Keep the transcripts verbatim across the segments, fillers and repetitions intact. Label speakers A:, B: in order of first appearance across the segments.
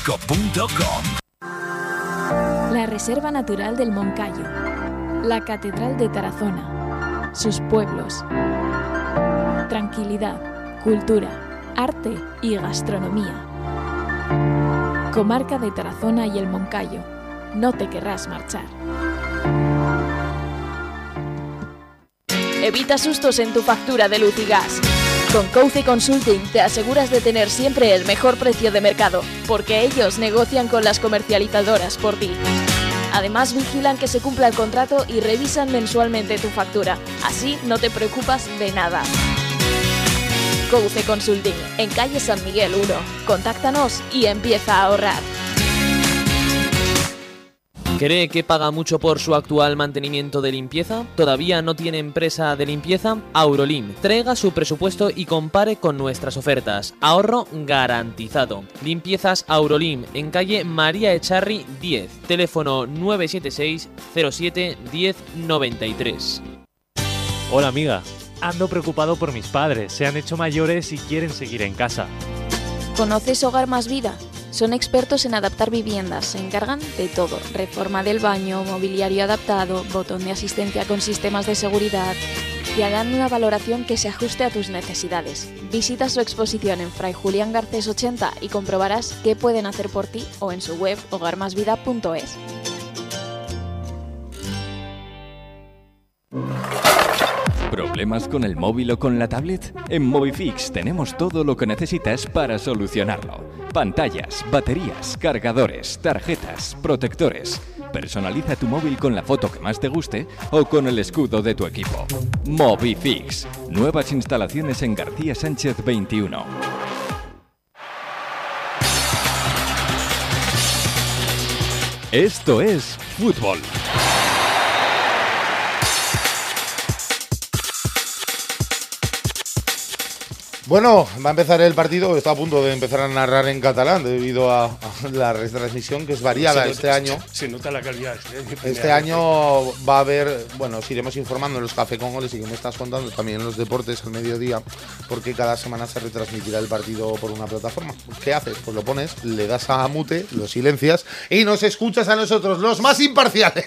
A: cinco punto com.
B: La Reserva Natural del Moncayo, la Catedral de Tarazona, sus pueblos. Tranquilidad, cultura, arte y gastronomía. Comarca de Tarazona y el Moncayo. No te querrás marchar. Evita sustos en tu factura de luz y gas. Con Couce Consulting te aseguras de tener siempre el mejor precio de mercado, porque ellos negocian con las comercializadoras por ti. Además, vigilan que se cumpla el contrato y revisan mensualmente tu factura. Así no te preocupas de nada. Couce Consulting, en calle San Miguel uno. Contáctanos y empieza a ahorrar.
C: ¿Cree que paga mucho por su actual mantenimiento de limpieza? ¿Todavía no tiene empresa de limpieza? Aurolim. Traiga su presupuesto y compare con nuestras ofertas. Ahorro garantizado. Limpiezas Aurolim, en calle María Echarri diez. Teléfono nueve siete seis cero siete uno cero nueve tres.
D: Hola amiga, ando preocupado por mis padres. Se han hecho mayores y quieren seguir en casa.
B: ¿Conoces Hogar Más Vida? Son expertos en adaptar viviendas, se encargan de todo. Reforma del baño, mobiliario adaptado, botón de asistencia con sistemas de seguridad. Y harán una valoración que se ajuste a tus necesidades. Visita su exposición en Fray Julián Garcés ochenta y comprobarás qué pueden hacer por ti o en su web hogar más vida punto es.
E: ¿Problemas con el móvil o con la tablet? En Movifix tenemos todo lo que necesitas para solucionarlo. Pantallas, baterías, cargadores, tarjetas, protectores. Personaliza tu móvil con la foto que más te guste o con el escudo de tu equipo. Movifix. Nuevas instalaciones en García Sánchez veintiuno. Esto es fútbol.
F: Bueno, va a empezar el partido, está a punto de empezar a narrar en catalán debido a, a la retransmisión que es variada
G: se
F: este
G: nota,
F: año.
G: Se nota la calidad. ¿eh?
F: Este año va a haber, bueno, os iremos informando en los Café con Goles y que me estás contando también en los deportes al mediodía, porque cada semana se retransmitirá el partido por una plataforma. ¿Qué haces? Pues lo pones, le das a mute, lo silencias y nos escuchas a nosotros, los más imparciales.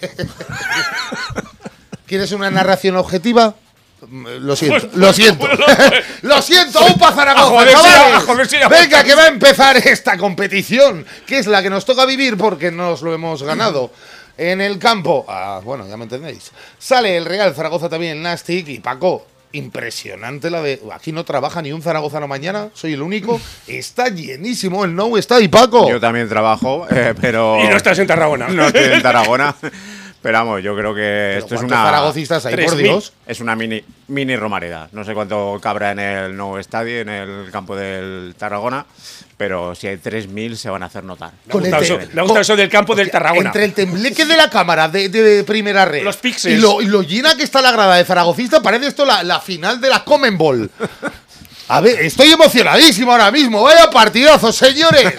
F: ¿Quieres una narración objetiva? Lo siento, lo siento. Lo siento, UPA Zaragoza, chavales. Venga, que va a empezar esta competición, que es la que nos toca vivir porque nos lo hemos ganado. En el campo, ah, bueno, ya me entendéis. Sale el Real Zaragoza también, Nastic y Paco. Impresionante la de... Aquí no trabaja ni un zaragozano mañana, soy el único. Está llenísimo el No está y Paco.
H: Yo también trabajo, eh, pero...
G: Y no estás en Tarragona.
H: No estoy en Tarragona. Pero vamos, yo creo que
F: ¿Pero
H: esto es
F: cuántos
H: una...
F: zaragocistas hay, por Dios?
H: Es una mini, mini Romareda. No sé cuánto cabrá en el nuevo estadio, en el campo del Tarragona, pero si hay tres mil se van a hacer notar.
G: Me ha gustado, eso, me ha gustado eso del campo del Tarragona.
F: Entre el tembleque de la cámara de, de primera red
G: los píxeles
F: y lo, y lo llena que está la grada de zaragocista, parece esto la, la final de la Comenbol. A ver, estoy emocionadísimo ahora mismo. Vaya partidazo, señores.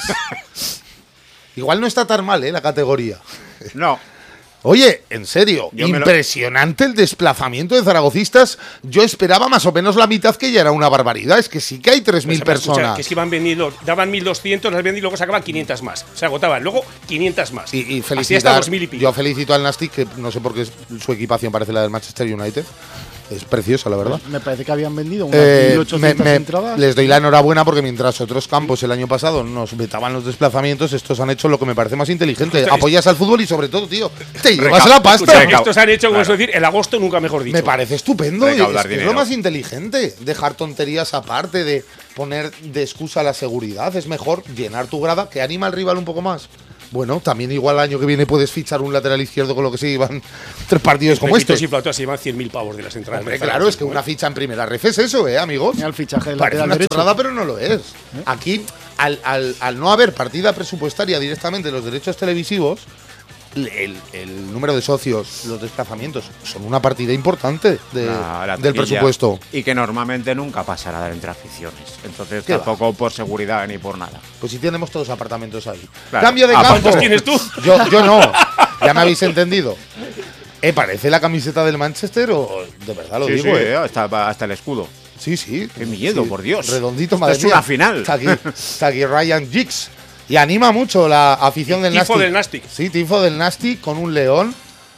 F: Igual no está tan mal, ¿eh? La categoría.
H: No.
F: Oye, en serio,
H: Yo
F: impresionante lo... el desplazamiento de zaragocistas. Yo esperaba más o menos la mitad, que ya era una barbaridad. Es que sí que hay tres mil
G: pues,
F: personas.
G: Escucha, que es que iban vendiendo, daban mil doscientos, las vendían y luego sacaban quinientas más. Se agotaban, luego quinientas más.
F: Y, y felicitar,
G: así hasta dos mil y pico.
F: Yo felicito al Nastic, que no sé por qué su equipación parece la del Manchester United. Es preciosa, la verdad.
I: Me parece que habían vendido unas
F: eh,
I: mil ochocientas
F: me, me,
I: entradas.
F: Les doy la enhorabuena porque mientras otros campos el año pasado nos vetaban los desplazamientos, estos han hecho lo que me parece más inteligente. Escucha, Apoyas al fútbol y sobre todo, tío, te llevas la pasta.
G: Escucha, estos han hecho, como claro. decir, el agosto nunca mejor dicho.
F: Me parece estupendo. Es,
H: es
F: lo más inteligente. Dejar tonterías aparte, de poner de excusa la seguridad. Es mejor llenar tu grada, que anima al rival un poco más. Bueno, también igual el año que viene puedes fichar un lateral izquierdo con lo que se llevan tres partidos como este.
G: Y flautas se llevan cien mil pavos de las entradas.
F: Hombre, claro, es que una ficha en primera ref es eso, ¿eh, amigos?
I: El fichaje del
F: Parece
I: lateral
F: una chorrada,
I: derecho.
F: pero no lo es. ¿Eh? Aquí, al, al, al no haber partida presupuestaria directamente de los derechos televisivos, el, el número de socios, los desplazamientos, son una partida importante de,
H: la, la
F: del presupuesto.
H: Y que normalmente nunca pasa nada entre aficiones. Entonces tampoco va? por seguridad ni por nada.
F: Pues si tenemos todos apartamentos ahí.
H: Claro.
F: Cambio de
H: Ah,
F: campo.
G: ¿Cuántos tienes tú?
F: Yo, yo no. Ya me habéis entendido. ¿Eh, parece la camiseta del Manchester o de verdad lo
H: sí,
F: digo?
H: Sí,
F: eh?
H: hasta, hasta el escudo.
F: Sí, sí.
H: Qué miedo,
F: sí.
H: por Dios.
F: Redondito, madre
H: Esto es
F: mía.
H: una final.
F: Está aquí, está aquí Ryan Giggs. Y anima mucho la afición del Nastic.
G: Tifo del Nastic.
F: Sí, tifo del Nastic con un león.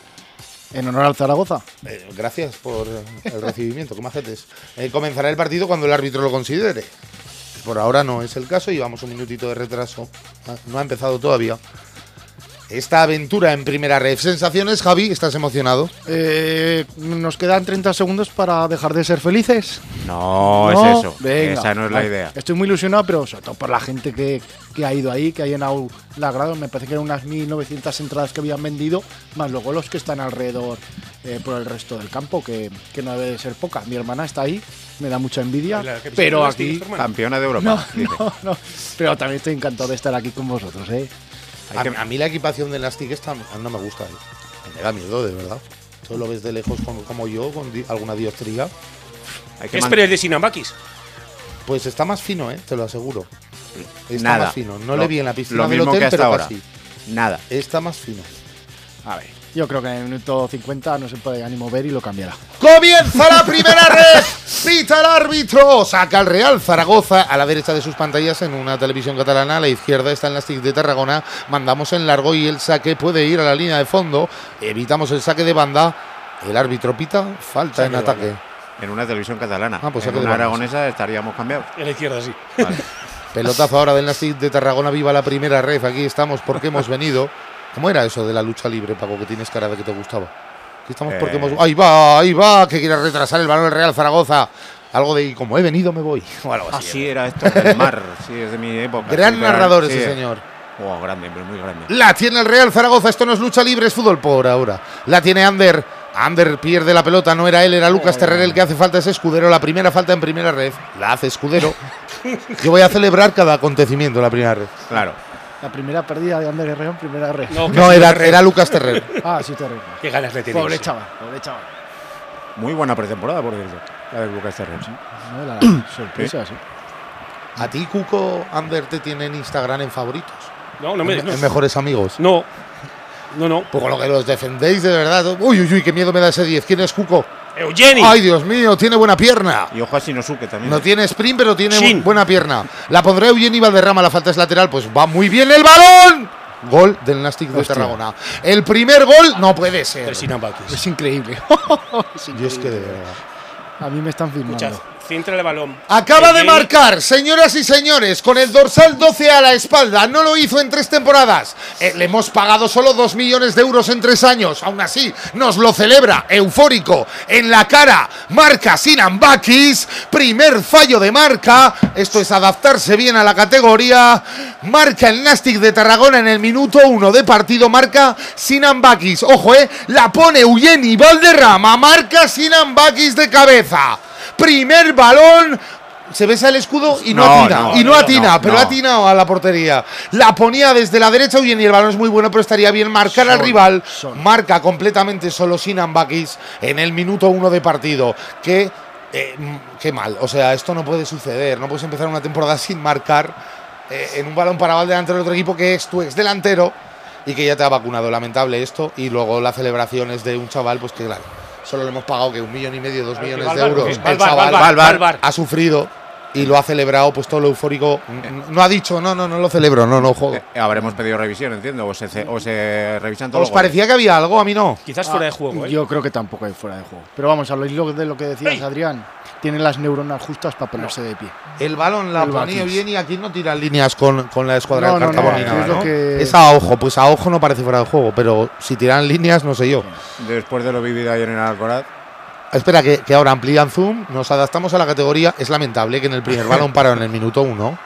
I: En honor al Zaragoza.
F: Eh, gracias por el recibimiento, qué majetes. Eh, comenzará el partido cuando el árbitro lo considere. Por ahora no es el caso, llevamos un minutito de retraso. No ha empezado todavía esta aventura en primera red. ¿Sensaciones, Javi? ¿Estás emocionado?
I: Eh, nos quedan treinta segundos para dejar de ser felices.
H: No,
I: No,
H: es eso.
I: venga.
H: Esa no es la
I: Vale.
H: idea.
I: Estoy muy ilusionado, pero sobre todo por la gente que, que ha ido ahí, que ha llenado la grada. Me parece que eran unas mil novecientas entradas que habían vendido, más luego los que están alrededor eh, por el resto del campo, que, que no debe de ser poca. Mi hermana está ahí, me da mucha envidia,
G: La que
I: pero
G: visitó
I: aquí...
G: Nastic, hermano.
H: Campeona de Europa.
I: No,
H: dice.
I: no, no. Pero también estoy encantado de estar aquí con vosotros, ¿eh?
F: A, a mí la equipación del Nastic esta no me gusta. ¿eh? Me da miedo, de verdad. Tú lo ves de lejos como, como yo, con di- alguna diostría.
H: Hay
G: ¿Qué
H: que man-
G: esperes de Sinambakis?
F: Pues está más fino, ¿eh? Te lo aseguro. Está
H: Nada.
F: más fino. No
H: Lo-
F: le vi en la piscina
H: lo
F: del
H: mismo
F: hotel,
H: que hasta
F: pero
H: ahora.
F: casi.
H: Nada.
F: Está más fino.
I: A ver, yo creo que en el minuto cincuenta no se puede ni mover y lo cambiará.
F: ¡Comienza la primera red! ¡Pita el árbitro! Saca el Real Zaragoza a la derecha de sus pantallas en una televisión catalana. A la izquierda está el Nastic de Tarragona. Mandamos en largo y el saque puede ir a la línea de fondo. Evitamos el saque de banda. El árbitro pita. Falta en ataque.
H: En una televisión catalana.
F: Ah, pues
H: en
F: saque de
H: una
F: banda,
H: aragonesa estaríamos cambiados.
G: En la izquierda, sí.
H: Vale.
F: Pelotazo ahora del Nastic de Tarragona. Viva la primera red. Aquí estamos porque hemos venido. ¿Cómo era eso de la lucha libre, Paco? Que tienes cara de que te gustaba. Aquí estamos porque
H: Eh.
F: hemos. ¡Ahí va! ¡Ahí va! Que quiere retrasar el balón del Real Zaragoza. Algo de como he venido, me voy. O algo así.
H: Así era esto del mar. Sí, es de mi época.
F: Gran
H: Sí, pero-
F: narrador
H: sí.
F: ese señor.
H: Oh, grande, pero muy grande.
F: La tiene el Real Zaragoza. Esto no es lucha libre, es fútbol por ahora. La tiene Ander. Ander pierde la pelota. No era él, era Lucas Terrer el que hace falta. Es Escudero. La primera falta en primera red. La hace Escudero. Yo voy a celebrar cada acontecimiento en la primera red.
H: Claro.
I: La primera pérdida de Ander Herrera en primera red.
G: No,
F: No, era, era Lucas Terrer.
I: Ah, sí, terrible.
G: Qué ganas le tenéis.
I: Pobre chaval, pobre chaval.
H: Muy buena pretemporada, por cierto. La de Lucas Terrer.
I: No, la sorpresa, sí.
F: A ti, Cuco, Ander te tiene en Instagram en favoritos.
G: No, no me.
F: En,
G: No,
F: en mejores amigos.
G: no, no. no.
F: Pues con lo que los defendéis de verdad. Uy, uy, uy, qué miedo me da ese diez. ¿Quién es Cuco?
G: Eugeni.
F: Ay, Dios mío, tiene buena pierna.
H: Y ojo a Shinosuke también.
F: No tiene sprint, pero tiene
G: Shin.
F: bu- buena pierna. La pondrá Eugeni Valderrama, la falta es lateral, pues va muy bien el balón. Gol del Nastic de
I: Hostia.
F: Tarragona. El primer gol no puede ser.
G: El Sinambakis.
I: Es increíble. Es
F: Yo es que de verdad.
I: A mí me están filmando.
G: Escuchad, centra el balón.
F: Acaba de
G: Eugeni.
F: marcar, señoras y señores, con el dorsal doce a la espalda. No lo hizo en tres temporadas. Eh, le hemos pagado solo dos millones de euros en tres años. Aún así, nos lo celebra, eufórico, en la cara. Marca Sinambakis. Primer fallo de marca. Esto es adaptarse bien a la categoría. Marca el Nastic de Tarragona en el minuto uno de partido. Marca Sinambakis. Ojo, eh. La pone Eugeni Valderrama. Marca Sinambakis de cabeza. Primer balón. Se besa el escudo y no,
H: No,
F: atina.
H: no,
F: y no,
H: no,
F: atina,
H: no,
F: pero
H: no.
F: ha atinado a la portería. La ponía desde la derecha Eugeni. El balón es muy bueno, pero estaría bien marcar al
I: Son,
F: rival.
I: son.
F: Marca completamente solo Sinambakis en el minuto uno de partido. Que, eh, mm, qué mal. O sea, esto no puede suceder. No puedes empezar una temporada sin marcar eh, en un balón parado al delantero del otro equipo que es tu ex delantero y que ya te ha vacunado. Lamentable esto. Y luego la celebración es de un chaval, pues que claro, solo le hemos pagado que un millón y medio, dos millones de
G: Valvar,
F: euros.
G: Valvar,
F: El chaval
G: Valvar, Valvar.
F: ha sufrido y lo ha celebrado, pues todo lo eufórico. No ha dicho, no, no, no lo celebro, no, no juego.
H: Eh, habremos pedido revisión, entiendo. O se, o se revisan todos
F: ¿Os
H: los goles.
F: parecía que había algo? A mí no.
G: Quizás fuera de juego, ¿eh?
I: Yo creo que tampoco hay fuera de juego. Pero vamos, a lo hilo de lo que decías,
G: ¡Ey!
I: Adrián. Tiene las neuronas justas para ponerse de pie.
F: El balón la
I: El
F: ponía
I: Bakis.
F: bien y aquí no tiran líneas con, con la escuadra
I: No,
F: del
I: no, no,
F: Cartabón ni
I: es
F: nada,
I: lo
F: ¿no?
I: que-
F: Es a ojo, pues a ojo no parece fuera de juego, pero si tiran líneas, no sé yo.
H: Después de lo vivido ayer en Alcoraz.
F: Espera, que, que ahora amplían zoom, nos adaptamos a la categoría. Es lamentable que en el primer balón parado en el minuto uno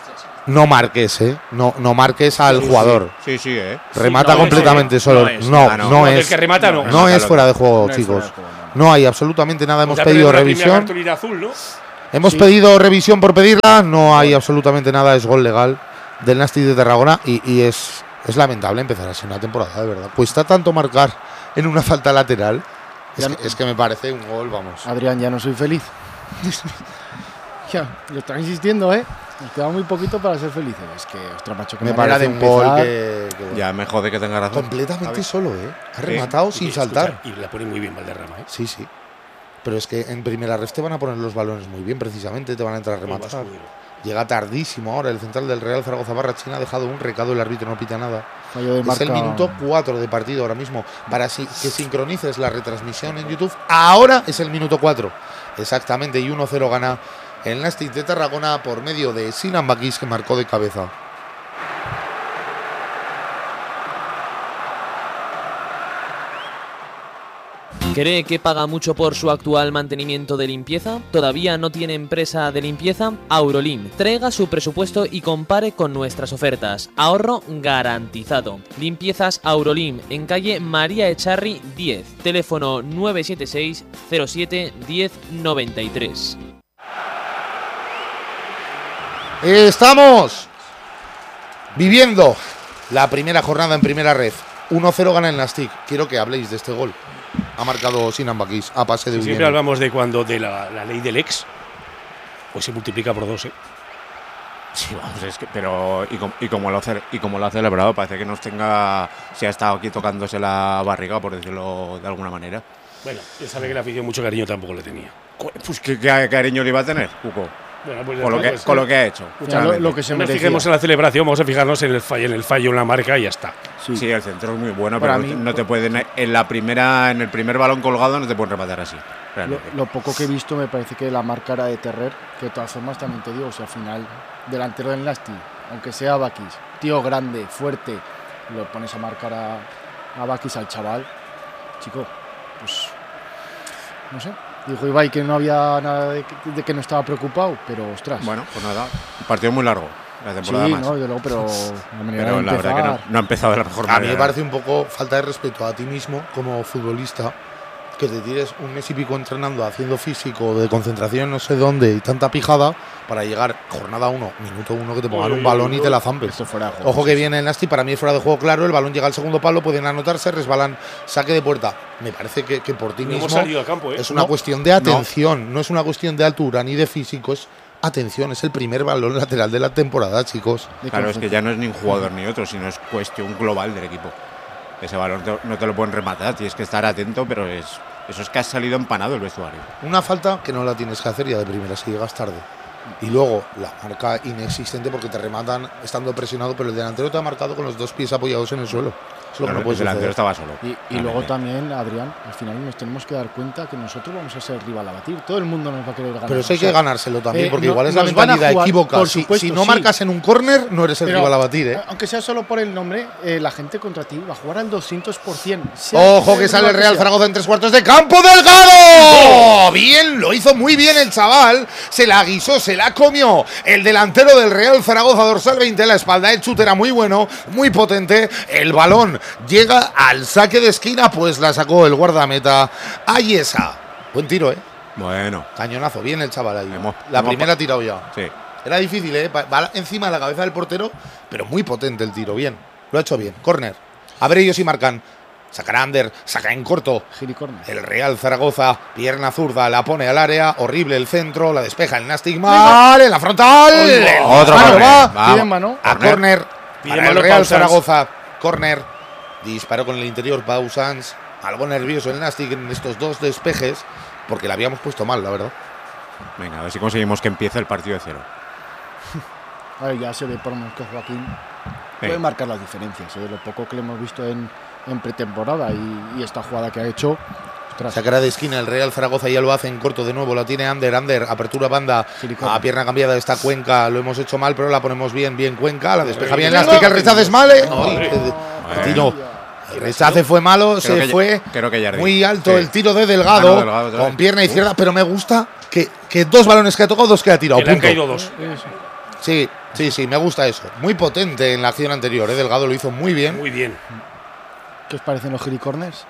F: no marques, ¿eh? No, no marques al
H: Sí,
F: jugador.
H: Sí, sí, ¿eh?
F: Remata
G: no,
F: completamente
G: no,
F: solo.
G: no es.
F: No,
H: Ah, no.
F: no,
G: No,
F: es.
G: el que remata no.
F: No es fuera de juego,
I: No es
F: chicos.
I: fuera de juego,
F: No hay absolutamente nada. Hemos
G: Ya
F: pedido
G: tenemos la primera
F: revisión.
G: cartulina azul, ¿no?
F: Hemos
I: Sí.
F: pedido revisión por pedirla. No hay absolutamente nada. Es gol legal del Nastic de Tarragona. Y, y es, es lamentable empezar así una temporada, de verdad. Cuesta tanto marcar en una falta lateral. Es
I: Ya
F: que,
I: no-
F: es que me parece un gol, vamos.
I: Adrián, ya no soy feliz. Ya, lo está insistiendo, ¿eh? Nos queda muy poquito para ser felices. Es que, ostras, macho, qué
F: Me
I: manera
F: parece
I: de
F: un gol
I: empezar.
F: que, que bueno.
H: Ya me jode que tenga razón.
F: completamente
H: Javi.
F: solo, ¿eh? Ha
H: Sí.
F: rematado sin
G: Y,
F: saltar.
G: escucha, y la pone muy bien Valderrama, ¿eh?
F: Sí, sí. Pero es que en primera ref te van a poner los balones muy bien, precisamente. Te van a entrar a
G: Muy
F: rematar.
G: vascuero.
F: Llega tardísimo ahora el central del Real Zaragoza Barrachina. Ha dejado un recado, el árbitro no pita nada.
I: Fallo de
F: Es
I: marca.
F: el minuto cuatro de partido ahora mismo. Para si, que sincronices la retransmisión en YouTube, ahora es el minuto cuatro. Exactamente, y uno cero gana el Nastic de Tarragona por medio de Sinan Bakis, que marcó de cabeza.
C: ¿Cree que paga mucho por su actual mantenimiento de limpieza? ¿Todavía no tiene empresa de limpieza? Aurolim. Traiga su presupuesto y compare con nuestras ofertas. Ahorro garantizado. Limpiezas Aurolim, en calle María Echarri diez. Teléfono nueve siete seis cero siete diez noventa y tres.
F: Estamos viviendo la primera jornada en primera red. uno cero gana el Nastic. Quiero que habléis de este gol. Ha marcado Sinan Bakis a pase de
G: Sí, siempre hablamos de cuando de la, la ley del ex, pues se multiplica por dos, ¿eh?
H: Sí, vamos, es que, pero y, com, y, como lo ha, y como lo ha celebrado, parece que nos tenga, se ha estado aquí tocándose la barriga, por decirlo de alguna manera.
G: Bueno, él sabe que le afición mucho cariño tampoco le tenía.
H: Pues ¿qué, qué cariño le iba a tener, Cuco?
G: Bueno, pues
H: con, lo que,
G: pues,
H: con lo que ha hecho.
I: Lo, lo que se
G: no nos
I: merecía.
G: fijemos en la celebración, vamos a fijarnos en el fallo, en el fallo, en la marca y ya está.
H: Sí, sí, el centro es muy bueno,
I: Para
H: pero
I: mí,
H: no te pueden en la primera, en el primer balón colgado no te pueden rematar así.
I: Lo, lo poco que he visto me parece que la marca era de Terrer, que de todas formas también te digo, o sea, al final, delantero del Nastic, aunque sea Bakis, tío grande, fuerte, lo pones a marcar a, a Bakis, al chaval, chico, pues no sé. Dijo Ibai que no había nada de que, de que no estaba preocupado, pero ostras.
H: Bueno, pues nada, un partido muy largo. La temporada
I: sí,
H: más.
I: no, desde luego, pero la manera
H: pero
I: de
H: la verdad que no, no ha empezado de la mejor
F: A
H: manera.
F: mí me parece un poco falta de respeto a ti mismo como futbolista, que te tires un mes y pico entrenando, haciendo físico, de concentración no sé dónde y tanta pijada para llegar jornada uno, minuto uno, que te pongan un balón y te la zampes.
I: Esto fuera de juego.
F: Ojo que viene el Nastic, para mí es fuera de juego claro, el balón llega al segundo palo, pueden anotarse, resbalan, saque de puerta. Me parece que, que por ti
G: No
F: mismo
G: hemos salido al campo, ¿eh?
F: es una
I: No.
F: cuestión de atención, no. no es una cuestión de altura ni de físico, es atención, es el primer balón lateral de la temporada, chicos.
H: Claro, es que ya no es ni un jugador ni otro, sino es cuestión global del equipo. Ese balón te- no te lo pueden rematar, tienes que estar atento, pero es eso es que has salido empanado el vestuario.
F: Una falta que no la tienes que hacer ya de primera si llegas tarde. Y luego la marca inexistente porque te rematan estando presionado, pero el delantero te ha marcado con los dos pies apoyados en el suelo. Eso es lo que
H: Claro,
F: no puede
H: el delantero
F: suceder.
H: estaba solo.
I: Y, y
H: Realmente.
I: luego también, Adrián, al final nos tenemos que dar cuenta que nosotros vamos a ser el rival a batir. Todo el mundo nos va a querer ganar.
F: Pero eso hay
I: O sea,
F: que ganárselo también,
I: eh,
F: porque
I: no-
F: igual es la
I: nos van a
F: mentalidad
I: jugar,
F: equívoca.
I: por
F: Si,
I: supuesto,
F: si no
I: sí.
F: marcas en un córner, no eres el
I: Pero,
F: rival a batir, ¿eh?
I: Aunque sea solo por el nombre, eh, la gente contra ti va a jugar al doscientos por ciento.
F: Ojo que sale el Real Zaragoza en tres cuartos de campo. ¡Delgado! Bien, lo hizo muy bien el chaval. Se la guisó, se la comió. El delantero del Real Zaragoza, dorsal veinte, la espalda. El chute era muy bueno, muy potente. El balón llega al saque de esquina, pues la sacó el guardameta Ayesa. Buen tiro, ¿eh?
H: Bueno,
F: Cañonazo, bien el chaval ahí.
H: Hemos-
F: la
H: hemos
F: primera
H: pa-
F: ha tirado ya.
H: sí.
F: Era difícil, ¿eh? Va va encima de la cabeza del portero, pero muy potente el tiro. Bien, lo ha hecho bien. Córner. A ver ellos si marcan. Sacará Ander, saca en corto.
I: Gilicorner.
F: El Real Zaragoza, pierna zurda, la pone al área. Horrible el centro, la despeja el Nastic mal. En la frontal.
H: Otro
F: Mano,
H: córner.
F: va.
H: Vamos.
I: Piden mano.
F: A
H: Córner.
F: córner.
G: Pide
F: Para el
G: mano
F: Real
G: Pausans.
F: Zaragoza. Córner. Disparó con el interior Pausans. Algo nervioso el Nastic en estos dos despejes, porque la habíamos puesto mal, la verdad.
H: Venga, a ver si conseguimos que empiece el partido de cero.
I: A ver, ya se ve por lo menos que Joaquín puede marcar las diferencias. ¿eh? Lo poco que le hemos visto en, en pretemporada y, y esta jugada que ha hecho. Ostras,
F: Sacará de esquina el Real Zaragoza, ya lo hace en corto de nuevo, la tiene Ander, Ander, apertura banda,
I: Silicona.
F: a pierna cambiada está Cuenca, lo hemos hecho mal, pero la ponemos bien, bien Cuenca, la despeja bien
G: Venga.
F: Nastic, el rechace es malo.
G: Madre.
F: El tiro, el rechace fue malo,
H: Creo
F: se
H: que-
F: fue
H: creo que Jardín.
F: muy alto
H: Sí.
F: el tiro de
H: Ah,
F: Delgado,
H: no, Delgado otra
F: con
H: vez.
F: pierna izquierda, pero me gusta que, que dos balones que ha tocado, dos que ha tirado.
G: Que le han
F: punto.
G: caído dos.
F: Sí, sí, sí, me gusta eso. Muy potente en la acción anterior, ¿eh? Delgado lo hizo muy bien.
G: Muy bien.
I: ¿qué os parecen los gilicorners?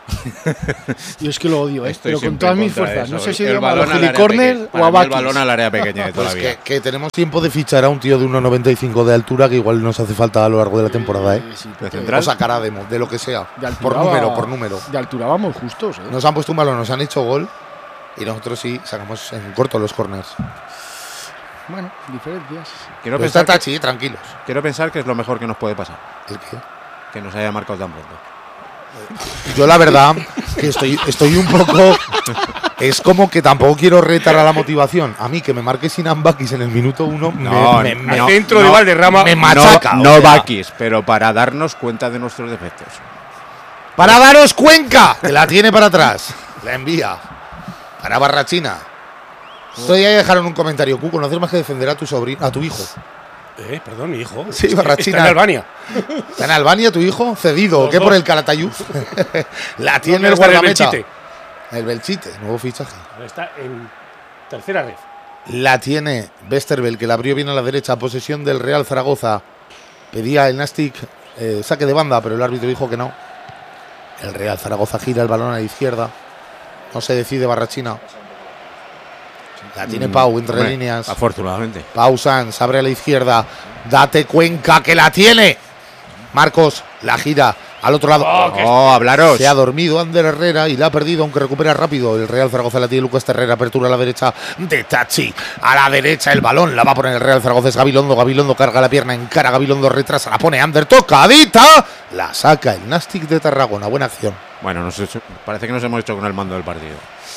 I: Yo es que lo odio, ¿eh?
H: Estoy
I: pero con
H: siempre
I: todas
H: en
I: mis
H: contra de
I: fuerzas. No
H: eso.
I: sé si
H: El
I: llamo a los
H: balón al área
I: gilicorners
H: pequeña.
I: o a
H: Para mí el
I: Bakis.
H: balón al área pequeña de toda
F: Pues
H: la
F: que,
H: vida.
F: que tenemos tiempo de fichar a un tío de uno noventa y cinco de altura que igual nos hace falta a lo largo de la temporada, ¿eh?
I: Eh, sí,
H: De
I: porque
H: central.
F: O sacar a Demo, de lo que sea.
I: de altura
F: Por
I: va-
F: número, por número.
I: De altura vamos justos, ¿eh?
F: Nos han puesto un balón, nos han hecho gol y nosotros sí sacamos en corto los corners.
I: Bueno, diferencias.
H: Quiero
F: Pero está
H: pensar, que,
F: Tachi, tranquilos.
H: quiero pensar que es lo mejor que nos puede pasar.
F: ¿El qué?
H: Que nos haya marcado tan pronto.
F: Yo la verdad que estoy, estoy un poco Es como que tampoco quiero retar a la motivación. A mí que me marque Sinan Bakis en el minuto uno
H: no,
F: me, me,
H: no,
F: me,
G: centro
H: no,
G: de Valderrama
F: me machaca.
H: No, no Bakis, pero para darnos cuenta de nuestros defectos.
F: Para daros Cuenca, que la tiene para atrás. La envía. Para Barrachina. Estoy ahí dejaron un comentario. Cuco, no haces más que defender a tu sobrino, a tu hijo.
G: Eh, perdón, mi hijo.
F: Sí, Barrachina.
G: Está en Albania.
F: ¿Está en Albania tu hijo? ¿Cedido?
G: Los
F: ¿Qué
G: dos.
F: por el Calatayud? La tiene
G: No,
F: el
G: está en el
F: guardameta.
G: Belchite.
F: El Belchite, nuevo fichaje.
G: Está en tercera red.
F: La tiene Westerveld, que la abrió bien a la derecha. Posesión del Real Zaragoza. Pedía el Nastic eh, saque de banda, pero el árbitro dijo que no. El Real Zaragoza gira el balón a la izquierda. No se decide Barrachina. La tiene Pau entre
H: Hombre,
F: líneas.
H: Afortunadamente.
F: Pau Sanz abre a la izquierda. Date Cuenca, que la tiene. Marcos la gira al otro lado.
H: Oh, oh, hablaros.
F: Se ha dormido Ander Herrera y la ha perdido, aunque recupera rápido. El Real Zaragoza la tiene Lucas Terrera. Apertura a la derecha de Tachi. A la derecha el balón. La va a poner el Real Zaragoza. Es Gabilondo. Gabilondo carga la pierna en cara. Gabilondo retrasa. La pone Ander. Tocadita. La saca el Nastic de Tarragona. Buena acción.
H: Bueno, nos hecho, parece que nos hemos hecho con el mando del partido.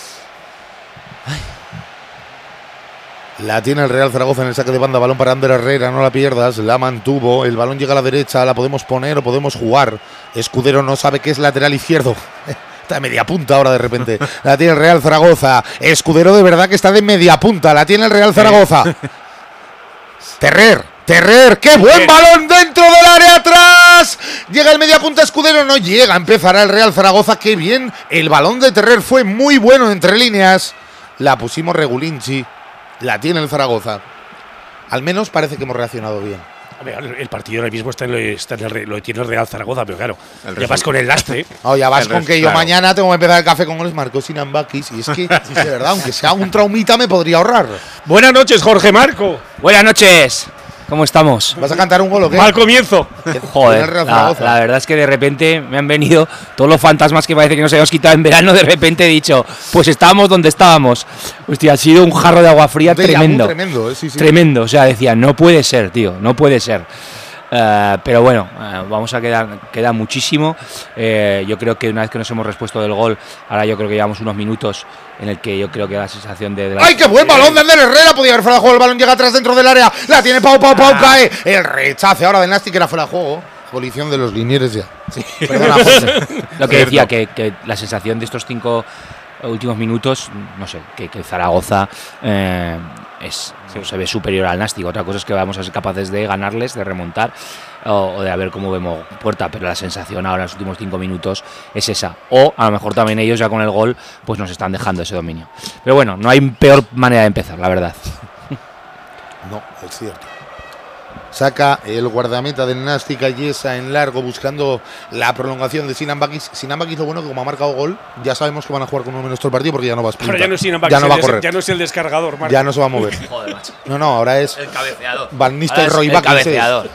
F: La tiene el Real Zaragoza en el saque de banda. Balón para Ander Herrera, no la pierdas. La mantuvo. El balón llega a la derecha. La podemos poner o podemos jugar. Escudero no sabe qué es lateral izquierdo. Está de media punta ahora de repente. La tiene el Real Zaragoza. Escudero de verdad que está de media punta. La tiene el Real Zaragoza. Terrer. Terrer. ¡Qué buen balón dentro del área atrás! Llega el media punta Escudero. No llega. Empezará el Real Zaragoza. ¡Qué bien! El balón de Terrer fue muy bueno entre líneas. La pusimos Regulinchi. La tiene el Zaragoza. Al menos parece que hemos reaccionado bien.
G: A ver, el partido ahora mismo está en, lo, está en el, lo tiene el Real Zaragoza, pero claro, ya vas con el lastre.
F: Oh, ya vas
H: El
F: con
H: res-
F: que yo
H: claro.
F: mañana tengo que empezar el café con goles Marcos Sinan Bakis. Y es que, de verdad, aunque sea un traumita, me podría ahorrar.
G: Buenas noches, Jorge Marco.
J: Buenas noches. ¿Cómo estamos?
F: ¿Vas a cantar un gol o qué?
G: Mal comienzo.
F: Tiene el
J: Joder,
F: Real
J: la,
F: Zaragoza.
J: la verdad es que de repente me han venido todos los fantasmas que parece que nos habíamos quitado en verano. De repente he dicho, pues estábamos donde estábamos. Hostia, ha sido un jarro de agua fría
F: Un déjà vu
J: tremendo.
F: Tremendo, eh, sí, sí.
J: Tremendo, o sea, decía, no puede ser, tío, no puede ser. Eh, pero bueno, eh, vamos a quedar, queda muchísimo. Eh, yo creo que una vez que nos hemos respuesto del gol, ahora yo creo que llevamos unos minutos en el que yo creo que la sensación de... de la-
F: ¡Ay, qué buen balón de Ander Herrera! Podía haber fuera de juego. El balón llega atrás dentro del área. La tiene Pau, Pau, Pau, cae. El rechace ahora del Nastic que era fuera de juego. Abolición de los linieres ya. Perdona, José.
J: Lo que decía, que, que la sensación de estos cinco últimos minutos, no sé, que, que Zaragoza eh, es, se ve superior al Nastic. Otra cosa es que vamos a ser capaces de ganarles, de remontar o, o de a ver cómo vemos puerta, pero la sensación ahora en los últimos cinco minutos es esa. O a lo mejor también ellos ya con el gol pues nos están dejando ese dominio. Pero bueno, no hay peor manera de empezar, la verdad.
F: No, es cierto. Saca el guardameta del Nastic a Yesa en largo buscando la prolongación de Sinan Bakis. Sinan Bakis, lo bueno que como ha marcado gol, ya sabemos que van a jugar con uno menos todo el partido porque ya no va a
G: Ahora
F: sprintar.
G: ya no es Sinan Bakis,
F: Ya no va a
G: el des-
F: correr.
G: ya no es el descargador, Marco.
F: Ya no se va a mover.
J: Joder, macho.
F: No, no, ahora es
J: El cabeceador.
F: Van Nistelrooy
J: El
F: Bakis. es.
J: cabeceador.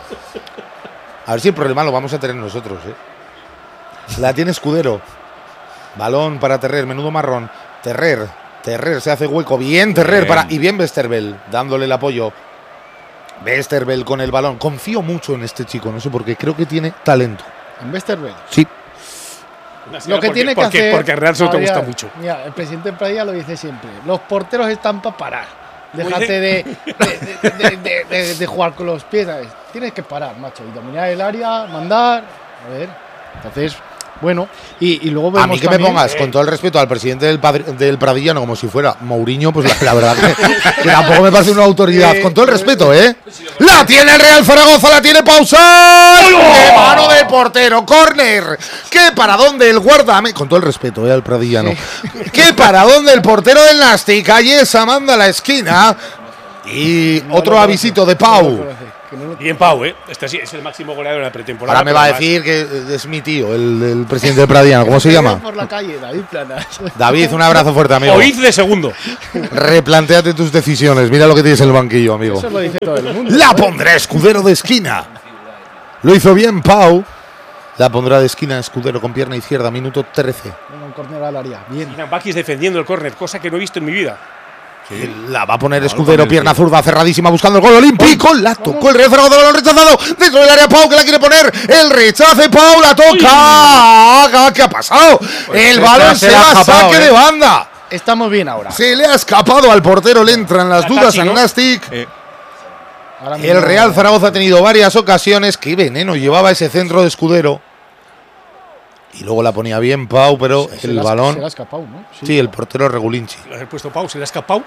F: A ver si el problema lo vamos a tener nosotros, ¿eh? La tiene Escudero. Balón para Terrer, menudo marrón. Terrer, Terrer se hace hueco. Bien Terrer
H: Bien.
F: para y bien Westerveld, dándole el apoyo. Westerveld con el balón. Confío mucho en este chico, no sé por qué. Creo que tiene talento.
I: En Westerveld.
F: Sí.
G: Una
I: Lo que
G: porque-
I: tiene que
G: porque,
I: hacer.
G: Porque Real solo te
I: Adrián,
G: gusta mucho.
I: Mira, el presidente Pradilla lo dice siempre. Los porteros están para parar.
G: Muy
I: Déjate de,
G: bien.
I: de, de- de- de- de jugar con los pies, ¿sabes? Tienes que parar, macho, y dominar el área, mandar. A ver. Entonces, bueno. Y, y luego vemos
F: A mí que me
I: también-
F: pongas, con todo el respeto al presidente del, padri- del Pradillano, como si fuera Mourinho, pues la, la verdad que, que tampoco me parece una autoridad. Con todo el respeto, ¿eh? ¡La tiene el Real Zaragoza! ¡La tiene Pausán! ¡Qué mano del portero! ¡Córner! ¡Qué para dónde el guardame! Con todo el respeto, ¿eh? Al Pradillano. ¡Qué para dónde el portero del Nastic! Ayesa manda a la esquina. Y
I: No
F: otro
I: lo
F: avisito de
I: conoce, no lo
F: Pau.
I: conoce, que no lo-
G: Bien, Pau, ¿eh? Este sí es el máximo goleador de la pretemporada.
F: Ahora me
G: pero
F: va a
G: además-
F: decir que es mi tío, el, el presidente del Pradillano. ¿Cómo se llama?
I: Por la calle, David Planas.
F: David, un abrazo fuerte, amigo.
G: Oíd de segundo.
F: Replantéate tus decisiones. Mira lo que tienes en el banquillo, amigo.
I: Eso lo dice todo el mundo.
F: La pondrá Escudero de esquina. Lo hizo bien Pau. La pondrá de esquina Escudero con pierna izquierda, minuto trece.
I: Venga, un córner al área. Bien.
G: Sinan Bakis defendiendo el córner, cosa que no he visto en mi vida.
F: La va a poner
H: No,
F: Escudero,
H: con el
F: pierna
H: tío.
F: zurda cerradísima buscando el gol olímpico. La tocó el Real Zaragoza, balón rechazado. Dentro del área Pau que la quiere poner. El rechace, Pau la toca. ¿Qué ha pasado? El
H: Pues
F: balón
H: esta
F: se
H: se la
F: va
H: ha
F: a
H: japado,
F: saque
H: eh.
F: de banda.
I: Estamos bien ahora.
F: Se le ha escapado al portero, le entran las
G: La
F: dudas
G: Tachi,
F: al
G: ¿no?
F: Nastic.
H: Eh,
I: Ahora mismo-
F: El Real Zaragoza ha tenido varias ocasiones. Qué veneno llevaba ese centro de Escudero. Y luego la ponía bien Pau, pero
I: Se
F: el
I: le ha-
F: balón.
I: Se le ha escapado, ¿no?
F: Sí, el portero Regulinchi.
G: Lo he puesto Pau, se le ha escapado.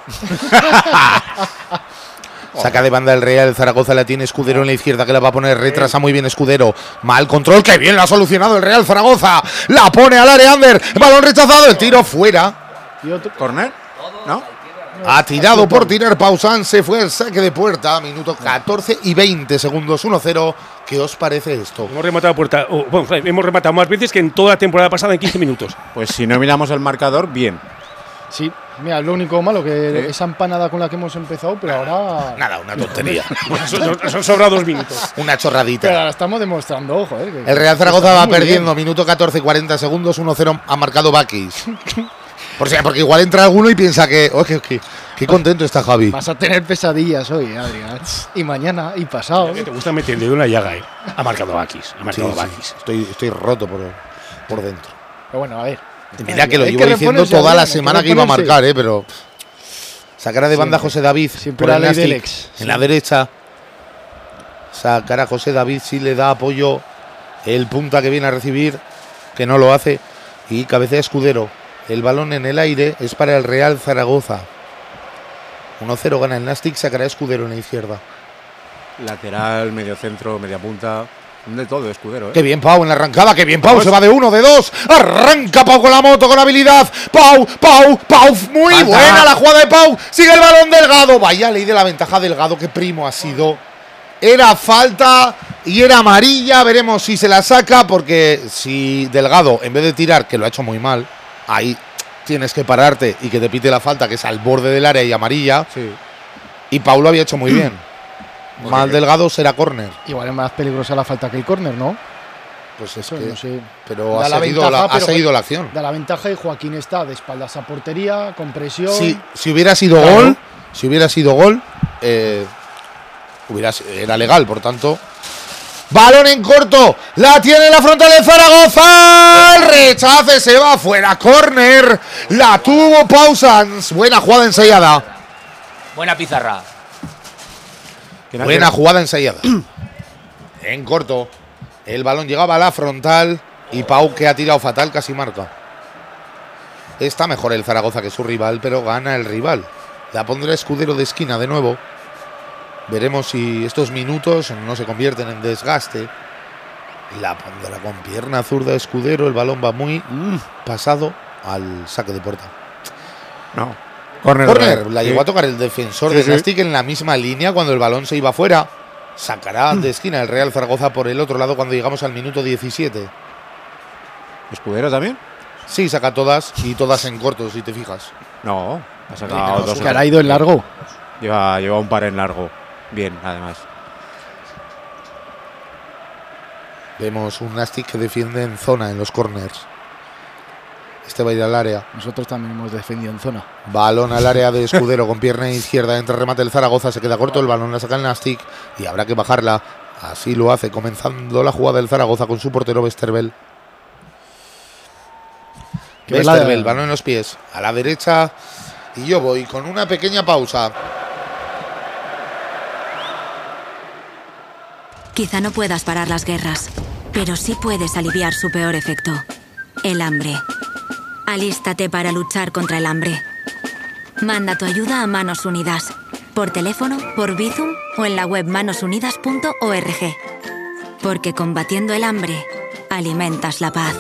F: Saca de banda el Real Zaragoza, la tiene Escudero en la izquierda, que la va a poner, retrasa muy bien Escudero. Mal control, que bien lo ha solucionado el Real Zaragoza. La pone al área under, balón rechazado, el tiro fuera.
I: Y otro-
H: ¿Corner? ¿No?
F: Ha tirado por tirar Pausan, se fue el saque de puerta, minuto catorce y veinte segundos, uno cero. ¿Qué os parece esto?
G: Hemos rematado puerta. oh, bueno, hemos rematado más veces que en toda la temporada pasada en quince minutos.
H: Pues si no miramos el marcador, bien.
I: Sí, mira, es lo único malo que esa empanada con la que hemos empezado, pero ahora.
F: Nada, una tontería.
G: Nos nos han sobrado dos minutos.
F: Una
I: Pero
F: chorradita.
I: ahora estamos demostrando, ojo, eh. que-
F: El Real
I: que
F: Zaragoza
I: estamos
F: va
I: muy
F: perdiendo,
I: bien.
F: minuto catorce y cuarenta segundos, uno cero ha marcado Bakis. Por si, porque igual entra alguno y piensa que, oh, que, que- qué contento está Javi.
I: Vas a tener pesadillas hoy, Adrián. Y mañana, y pasado.
G: Que te gusta meter el dedo en la llaga, eh. Ha marcado Bakis. Ha
F: Sí,
G: marcado
F: sí,
G: Bakis.
F: estoy, estoy roto por, por dentro.
I: Pero bueno, a ver.
F: Mira que lo
I: Hay
F: llevo diciendo
I: reponerse,
F: toda la
I: Adrián, hay
F: semana que iba a
I: reponerse.
F: marcar, eh, pero pff, sacará de banda a
I: Siempre.
F: José David
I: Siempre
F: por
I: la
F: el
I: ley
F: Nastic,
I: del ex.
F: en la derecha. Sacar a José David si le da apoyo el punta que viene a recibir, que no lo hace, y cabecea Escudero. El balón en el aire es para el Real Zaragoza. uno cero gana el Nastic, sacará Escudero en la izquierda.
H: Lateral, medio centro, media punta. De todo, Escudero, ¿eh?
F: Qué bien Pau en la arrancada, qué bien Pau, se va de uno, de dos, arranca Pau con la moto, con habilidad, Pau, Pau, Pau, muy
H: Falta.
F: buena la jugada de Pau, sigue el balón Delgado, vaya ley de la ventaja Delgado, qué primo ha sido, era falta y era amarilla, veremos si se la saca, porque si Delgado, en vez de tirar, que lo ha hecho muy mal, ahí tienes que pararte y que te pite la falta, que es al borde del área y amarilla,
H: Sí.
F: y Pau lo había hecho muy bien. Mal Delgado será córner.
I: Igual es más peligrosa la falta que el córner, ¿no?
F: Pues es
I: Eso
F: que,
I: no sé.
F: pero
I: Da
F: ha
I: la
F: seguido,
I: ventaja,
F: la, ha
I: pero
F: seguido
I: que-
F: la acción.
I: Da la ventaja y Joaquín está de espaldas a portería, con presión.
F: Si, si hubiera sido
I: Claro.
F: gol, si hubiera sido gol, eh, hubiera, si- era legal, por tanto. Balón en corto, la tiene la frontal de Zaragoza, el rechace se va fuera, córner, la tuvo Pausans, buena jugada ensayada,
J: Buena pizarra.
F: buena jugada ensayada. En corto, el balón llegaba a la frontal y Pau, que ha tirado fatal, casi marca. Está mejor el Zaragoza que su rival, pero gana el rival. La pondrá Escudero de esquina de nuevo. Veremos si estos minutos no se convierten en desgaste. La pondrá con pierna zurda Escudero. El balón va muy pasado al saque de puerta.
H: No. Corner.
F: Corner, la
H: Sí.
F: llegó a tocar el defensor
H: Sí,
F: de
H: sí.
F: Nastic en la misma línea cuando el balón se iba fuera. Sacará de esquina el Real Zaragoza por el otro lado cuando llegamos al minuto diecisiete.
H: ¿Escudero también?
F: Sí, saca todas y todas en corto, si te fijas.
H: No. Ha
F: Sí,
H: sacado
F: no,
H: dos.
I: Que ahora ha ido en largo.
H: Lleva, lleva un par en largo. Bien, además.
F: Vemos un Nastic que defiende en zona en los corners. Este va a ir al área.
I: Nosotros también hemos defendido en zona.
F: Balón al área de Escudero con pierna izquierda. Entra remate el Zaragoza. Se queda corto. El balón la saca el Nastic. Y habrá que bajarla. Así lo hace. Comenzando la jugada del Zaragoza con su portero Westerveld.
I: Que ve la-
F: Westerveld, balón en los pies. A la derecha. Y yo voy con una pequeña pausa.
K: Quizá no puedas parar las guerras, pero sí puedes aliviar su peor efecto, el hambre. Alístate para luchar contra el hambre. Manda tu ayuda a Manos Unidas, por teléfono, por Bizum o en la web manos unidas punto org. Porque combatiendo el hambre, alimentas la paz.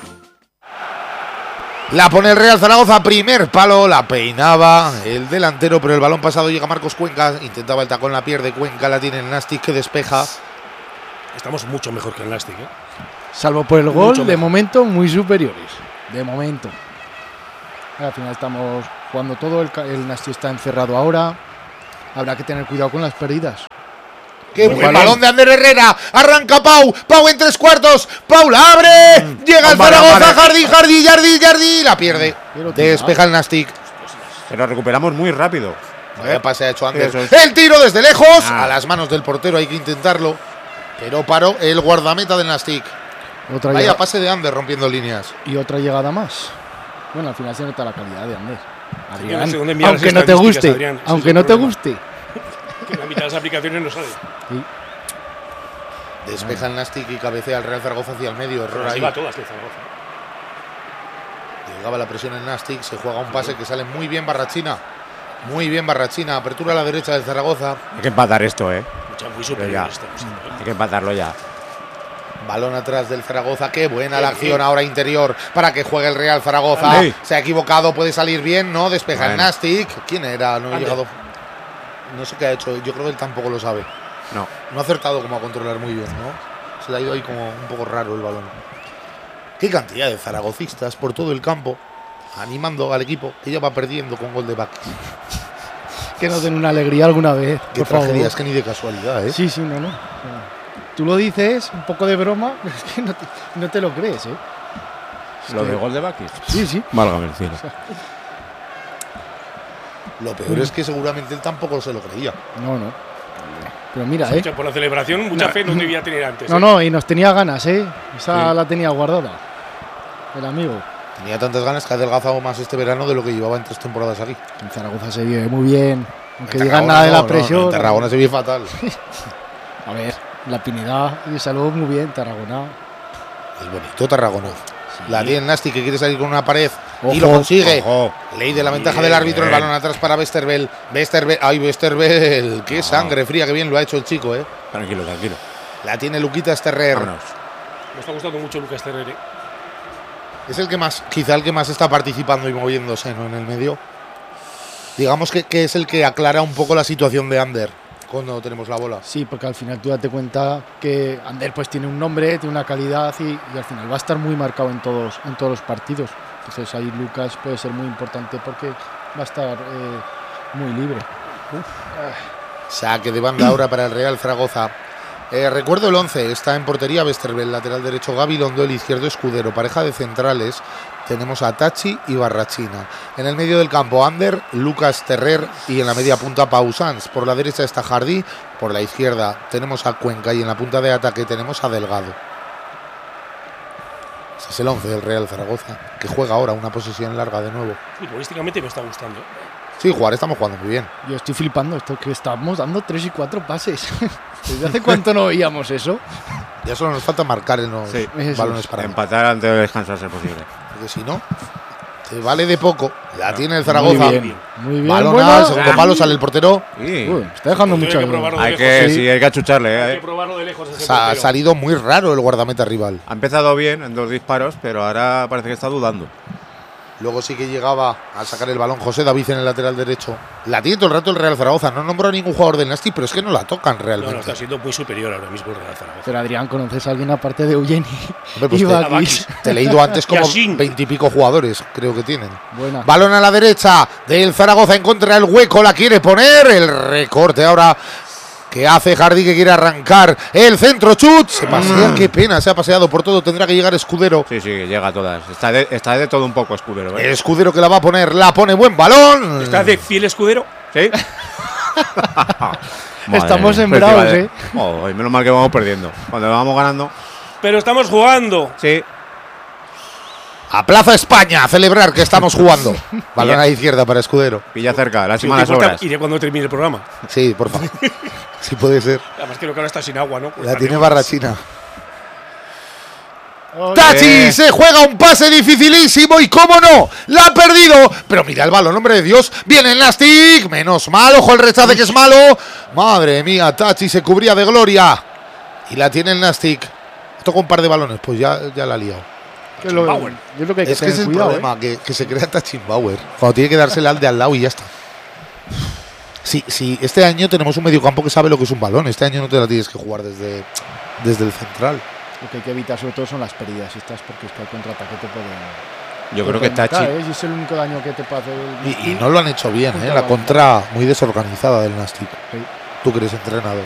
F: La pone el Real Zaragoza, primer palo, la peinaba el delantero, pero el balón pasado llega Marcos Cuenca, intentaba el tacón, la pierde Cuenca, la tiene el Nastic que despeja.
G: Estamos mucho mejor que el Nastic, ¿eh?
I: Salvo por el
G: Mucho
I: gol, de
G: mejor.
I: momento muy superiores. De momento. Al final estamos jugando todo, el, ca- el Nastic está encerrado ahora. Habrá que tener cuidado con las pérdidas.
F: ¡Qué
I: Buen
F: buen
I: balón.
F: balón de Ander Herrera! Arranca Pau, Pau en tres cuartos, Pau la abre, llega el
H: Vale,
F: Zaragoza,
H: vale.
F: Jardí, Jardí, Jardí, Jardí, la pierde.
I: Pero tirado.
F: Despeja el Nastic.
H: Pero recuperamos muy rápido.
F: Vaya pase ha hecho Ander.
H: Eso es.
F: El tiro desde lejos,
H: Ah.
F: a las manos del portero, hay que intentarlo. Pero paró el guardameta del Nastic.
I: Otra
F: Vaya
I: llegada,
F: pase de Ander rompiendo líneas.
I: y otra llegada más. Bueno, al final se nota la calidad de Ander.
G: Adrián, no sé dónde
I: Adrián,
G: miras
I: aunque
G: las
I: no te guste,
G: estadísticas, Adrián, ese es
I: aunque
G: el
I: no te
G: problema.
I: guste.
G: Que la mitad de las aplicaciones no sale.
I: Sí.
F: Despeja el Nastic y cabecea el Real Zaragoza hacia el medio. Error
G: Las
F: ahí.
G: lleva todas de Zaragoza.
F: Llegaba la presión en Nastic, se juega un pase que sale muy bien Barrachina. Muy bien Barrachina, apertura a la derecha del Zaragoza.
H: Hay que empatar esto, ¿eh?
G: Mucha, muy
H: Pero
G: superior
H: ya.
G: este, sí, ¿no?
H: Hay que empatarlo ya.
F: Balón atrás del Zaragoza, qué buena la acción ahora interior para que juegue el Real Zaragoza.
H: Ey.
F: Se ha equivocado, puede salir bien, no, despeja el
H: Bueno.
F: Nastic. ¿Quién era? No ha
G: Ander.
F: llegado. No sé qué ha hecho, yo creo que él tampoco lo sabe.
H: No.
F: No ha acertado como a controlar muy bien, ¿no? Se le ha ido ahí como un poco raro el balón. Qué cantidad de zaragocistas por todo el campo, animando al equipo que ya va perdiendo con gol de Bakis.
I: Que nos den una alegría alguna vez.
F: Qué
I: por favor.
F: tragedia, es que ni de casualidad, ¿eh?
I: Sí, sí, no, no. Tú lo dices, un poco de broma, pero es que no te, no te lo crees, ¿eh? Es
H: ¿Lo
I: que-
H: de gol de Bakis?
I: Sí, sí.
H: Válgame el cielo.
F: Lo peor es que seguramente él tampoco se lo creía.
I: No, no. Pero mira,
G: O
I: ¿eh?
G: sea, por la celebración, mucha fe no debía tener antes.
I: No,
G: ¿eh?
I: no, y nos tenía ganas, ¿eh? Esa
H: Sí.
I: la tenía guardada. El amigo.
F: Tenía tantas ganas que ha adelgazado más este verano de lo que llevaba en tres temporadas aquí.
I: En Zaragoza se vive muy bien. Aunque
F: En
I: digan
F: Tarragona
I: nada de
F: no,
I: la
F: no,
I: presión.
F: en Tarragona se vive fatal.
I: A ver, la Pinedad y salud muy bien, Tarragona.
F: Es bonito Tarragona. La tiene Nastic que quiere salir con una pared y
I: Ojo,
F: lo consigue.
H: ojo.
F: Ley de la ventaja
H: Bien,
F: del árbitro, el
H: bien.
F: balón atrás para Westerveld. Westerveld, ay Westerveld, qué sangre fría, que bien lo ha hecho el chico, eh.
H: Tranquilo, tranquilo.
F: La tiene Luquita Sterrer.
H: Vámonos.
G: Me está gustando mucho Lucas Terrer. ¿eh?
F: Es el que más, quizá el que más está participando y moviéndose, ¿no? En el medio. Digamos que, que es el que aclara un poco la situación de Ander cuando tenemos la bola.
I: Sí, porque al final tú date cuenta que Ander pues tiene un nombre, tiene una calidad y, y al final va a estar muy marcado en todos, en todos los partidos. Entonces ahí Lucas puede ser muy importante porque va a estar eh, muy libre.
F: Saque de banda ahora para el Real Zaragoza. Eh, recuerdo el once, está en portería Westerveld, lateral derecho Gaby Londo, el izquierdo Escudero, pareja de centrales. Tenemos a Tachi y Barrachina. En el medio del campo Ander, Lucas Terrer y en la media punta Pausans. Por la derecha está Jardí, por la izquierda tenemos a Cuenca y en la punta de ataque tenemos a Delgado. Ese es el once del Real Zaragoza, que juega ahora una posesión larga de nuevo.
G: Futbolísticamente me está gustando.
F: Sí, jugar estamos jugando muy bien.
I: Yo estoy flipando esto que estamos dando tres y cuatro pases. ¿Desde hace cuánto no veíamos eso?
F: Ya solo nos falta marcar en los
H: Sí.
F: balones para
H: Empatar antes del descanso a ser posible.
F: porque si no, te vale de poco. La tiene el Zaragoza.
I: Muy bien, muy bien.
F: Balón
I: Bueno.
F: al segundo palo, sale el portero.
H: Sí.
I: Uy, está dejando
G: Hay
I: mucho.
G: que probarlo de
H: Hay
G: lejos.
H: que,
G: Sí.
H: sí, hay que achucharle.
G: Hay
H: ¿eh?
G: que probarlo de lejos. ese
F: Se ha
G: portero.
F: salido muy raro el guardameta rival.
H: Ha empezado bien en dos disparos, pero ahora parece que está dudando.
F: Luego sí que llegaba a sacar el balón José David en el lateral derecho. La tiene todo el rato el Real Zaragoza. No nombró a ningún jugador del Nastic, pero es que no la tocan
G: No,
F: realmente.
G: no, está siendo muy superior ahora mismo el Real Zaragoza.
I: Pero Adrián, ¿conoces a alguien aparte de Eugeni?
F: Hombre, pues
I: y
F: te-
I: Bakis?
F: Te he leído antes como
G: Yassin.
F: veintipico jugadores, creo que tienen.
I: Buena.
F: Balón a la derecha del Zaragoza, encuentra el hueco, la quiere poner. El recorte ahora que hace Jardí, que quiere arrancar. El centro, chut. Se pasea, qué pena, se ha paseado por todo. Tendrá que llegar Escudero.
H: Sí, sí, llega a todas. Está de, está de todo un poco Escudero. ¿eh?
F: Escudero que la va a poner, la pone, buen balón.
G: ¿Estás de fiel escudero?
H: ¿Sí?
I: Estamos
H: mía.
I: sembrados,
H: Pues,
I: ¿eh?
H: Oh, y menos mal que vamos perdiendo. Cuando vamos ganando,
G: Pero estamos jugando.
H: sí.
F: A Plaza España, a celebrar que estamos jugando. Balón a la izquierda para Escudero.
H: Pilla cerca,
G: Si
H: lástima
G: te
H: las
G: importa,
H: obras.
G: iré cuando termine el programa.
F: Sí, por favor. Sí puede ser.
G: Además creo que ahora está sin agua, ¿no? Pues
F: La tiene
G: también.
F: Barrachina.
I: Oye,
F: Tachi se juega un pase dificilísimo y cómo no, la ha perdido. Pero mira el balón, hombre de Dios. Viene el Nastic, menos mal, ojo el rechace que es malo. Madre mía, Tachi se cubría de gloria. Y la tiene el Nastic. Toca un par de balones, pues ya, ya la ha liado.
I: que lo-
G: Bauer.
I: yo creo que hay que
F: Es que
I: tener
F: es el
I: cuidado,
F: problema,
I: ¿eh?
F: que, que se crea Tachi Bauer. Cuando tiene que dársela al de al lado y ya está. Sí, sí, este año tenemos un mediocampo que sabe lo que es un balón. Este año no te la tienes que jugar desde, desde el central.
I: Lo que hay que evitar sobre todo son las pérdidas estas, porque es que al contraataque te pueden.
H: Yo
I: te
H: creo que
I: pueden matar,
H: Tachi.
I: ¿eh? Si es el único daño que te puede hacer el.
F: Y, y no lo han hecho bien, ¿eh? La contra muy desorganizada del Nastic. Tú que eres entrenador.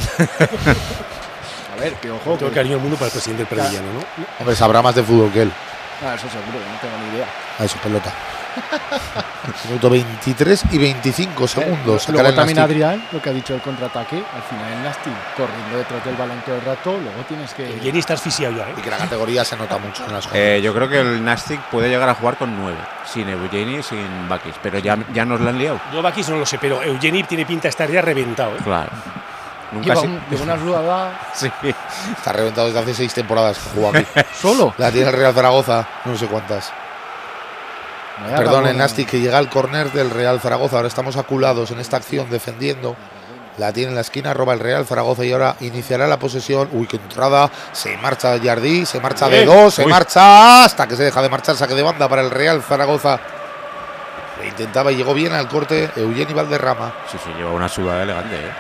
I: A ver, que ojo.
G: Todo el
I: que-
G: cariño del mundo para el presidente del Perellano, ¿no?
F: Hombre, sabrá más de fútbol que él.
I: Ah, eso seguro, no tengo ni idea.
F: A eso, pelota. Minuto veintitrés y veinticinco segundos.
I: Eh, luego también Adrián, lo que ha dicho el contraataque, al final el Nastic corriendo detrás del balón todo el rato, luego tienes que...
G: Jenny está asfixiado ya, ¿eh?
F: Y que la categoría se nota mucho en las cosas.
H: Eh, yo creo que el Nastic puede llegar a jugar con nueve, sin Eugeni y sin Bakis, pero ya, ya nos la han liado.
G: Yo Bakis no lo sé, pero Eugeni tiene pinta de estar ya reventado, ¿eh?
H: Claro.
I: Nunca lleva, un, lleva una sudada.
H: Sí.
F: Está reventado desde hace seis temporadas que juega aquí.
I: ¿Solo?
F: La tiene el Real Zaragoza, no sé cuántas. Vaya Perdón, el Nastic que llega al córner del Real Zaragoza. Ahora estamos aculados en esta acción defendiendo. La tiene en la esquina, roba el Real Zaragoza y ahora iniciará la posesión. Uy, qué entrada. Se marcha Jardí, se marcha de dos, se Uy. marcha hasta que se deja de marchar. Saque de banda para el Real Zaragoza. Le intentaba y llegó bien al corte Eugeni Valderrama.
H: Sí, sí, lleva una sudada elegante, ¿eh?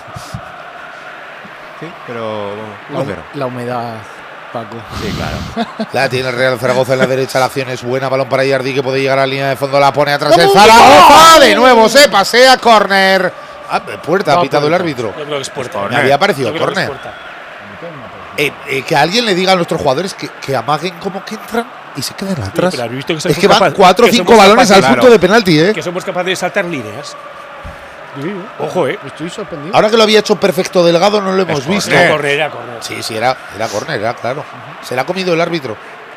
H: Sí, pero
I: la, la humedad, Paco.
H: Sí, claro.
F: La tiene el Real Zaragoza en la derecha, la acción es buena, balón para Jardí que puede llegar a la línea de fondo, la pone atrás el Zaragoza, de nuevo se pasea, córner. Ah, puerta, ha pitado el árbitro.
G: Yo creo que es puerta.
F: Me había parecido córner. Eh, eh, que alguien le diga a nuestros jugadores que, que amaguen como que entran y se queden atrás. Sí, visto que es que van cuatro o cinco balones capaz, al claro, punto de penalti, ¿eh?
G: Que somos capaces de saltar líneas. Sí, ojo, eh.
I: Estoy sorprendido.
F: Ahora que lo había hecho perfecto Delgado, no lo hemos
G: es
F: visto.
G: Corner, corner, era corner.
F: Sí, sí, era, era corner, era claro. Uh-huh. Se la ha comido el árbitro.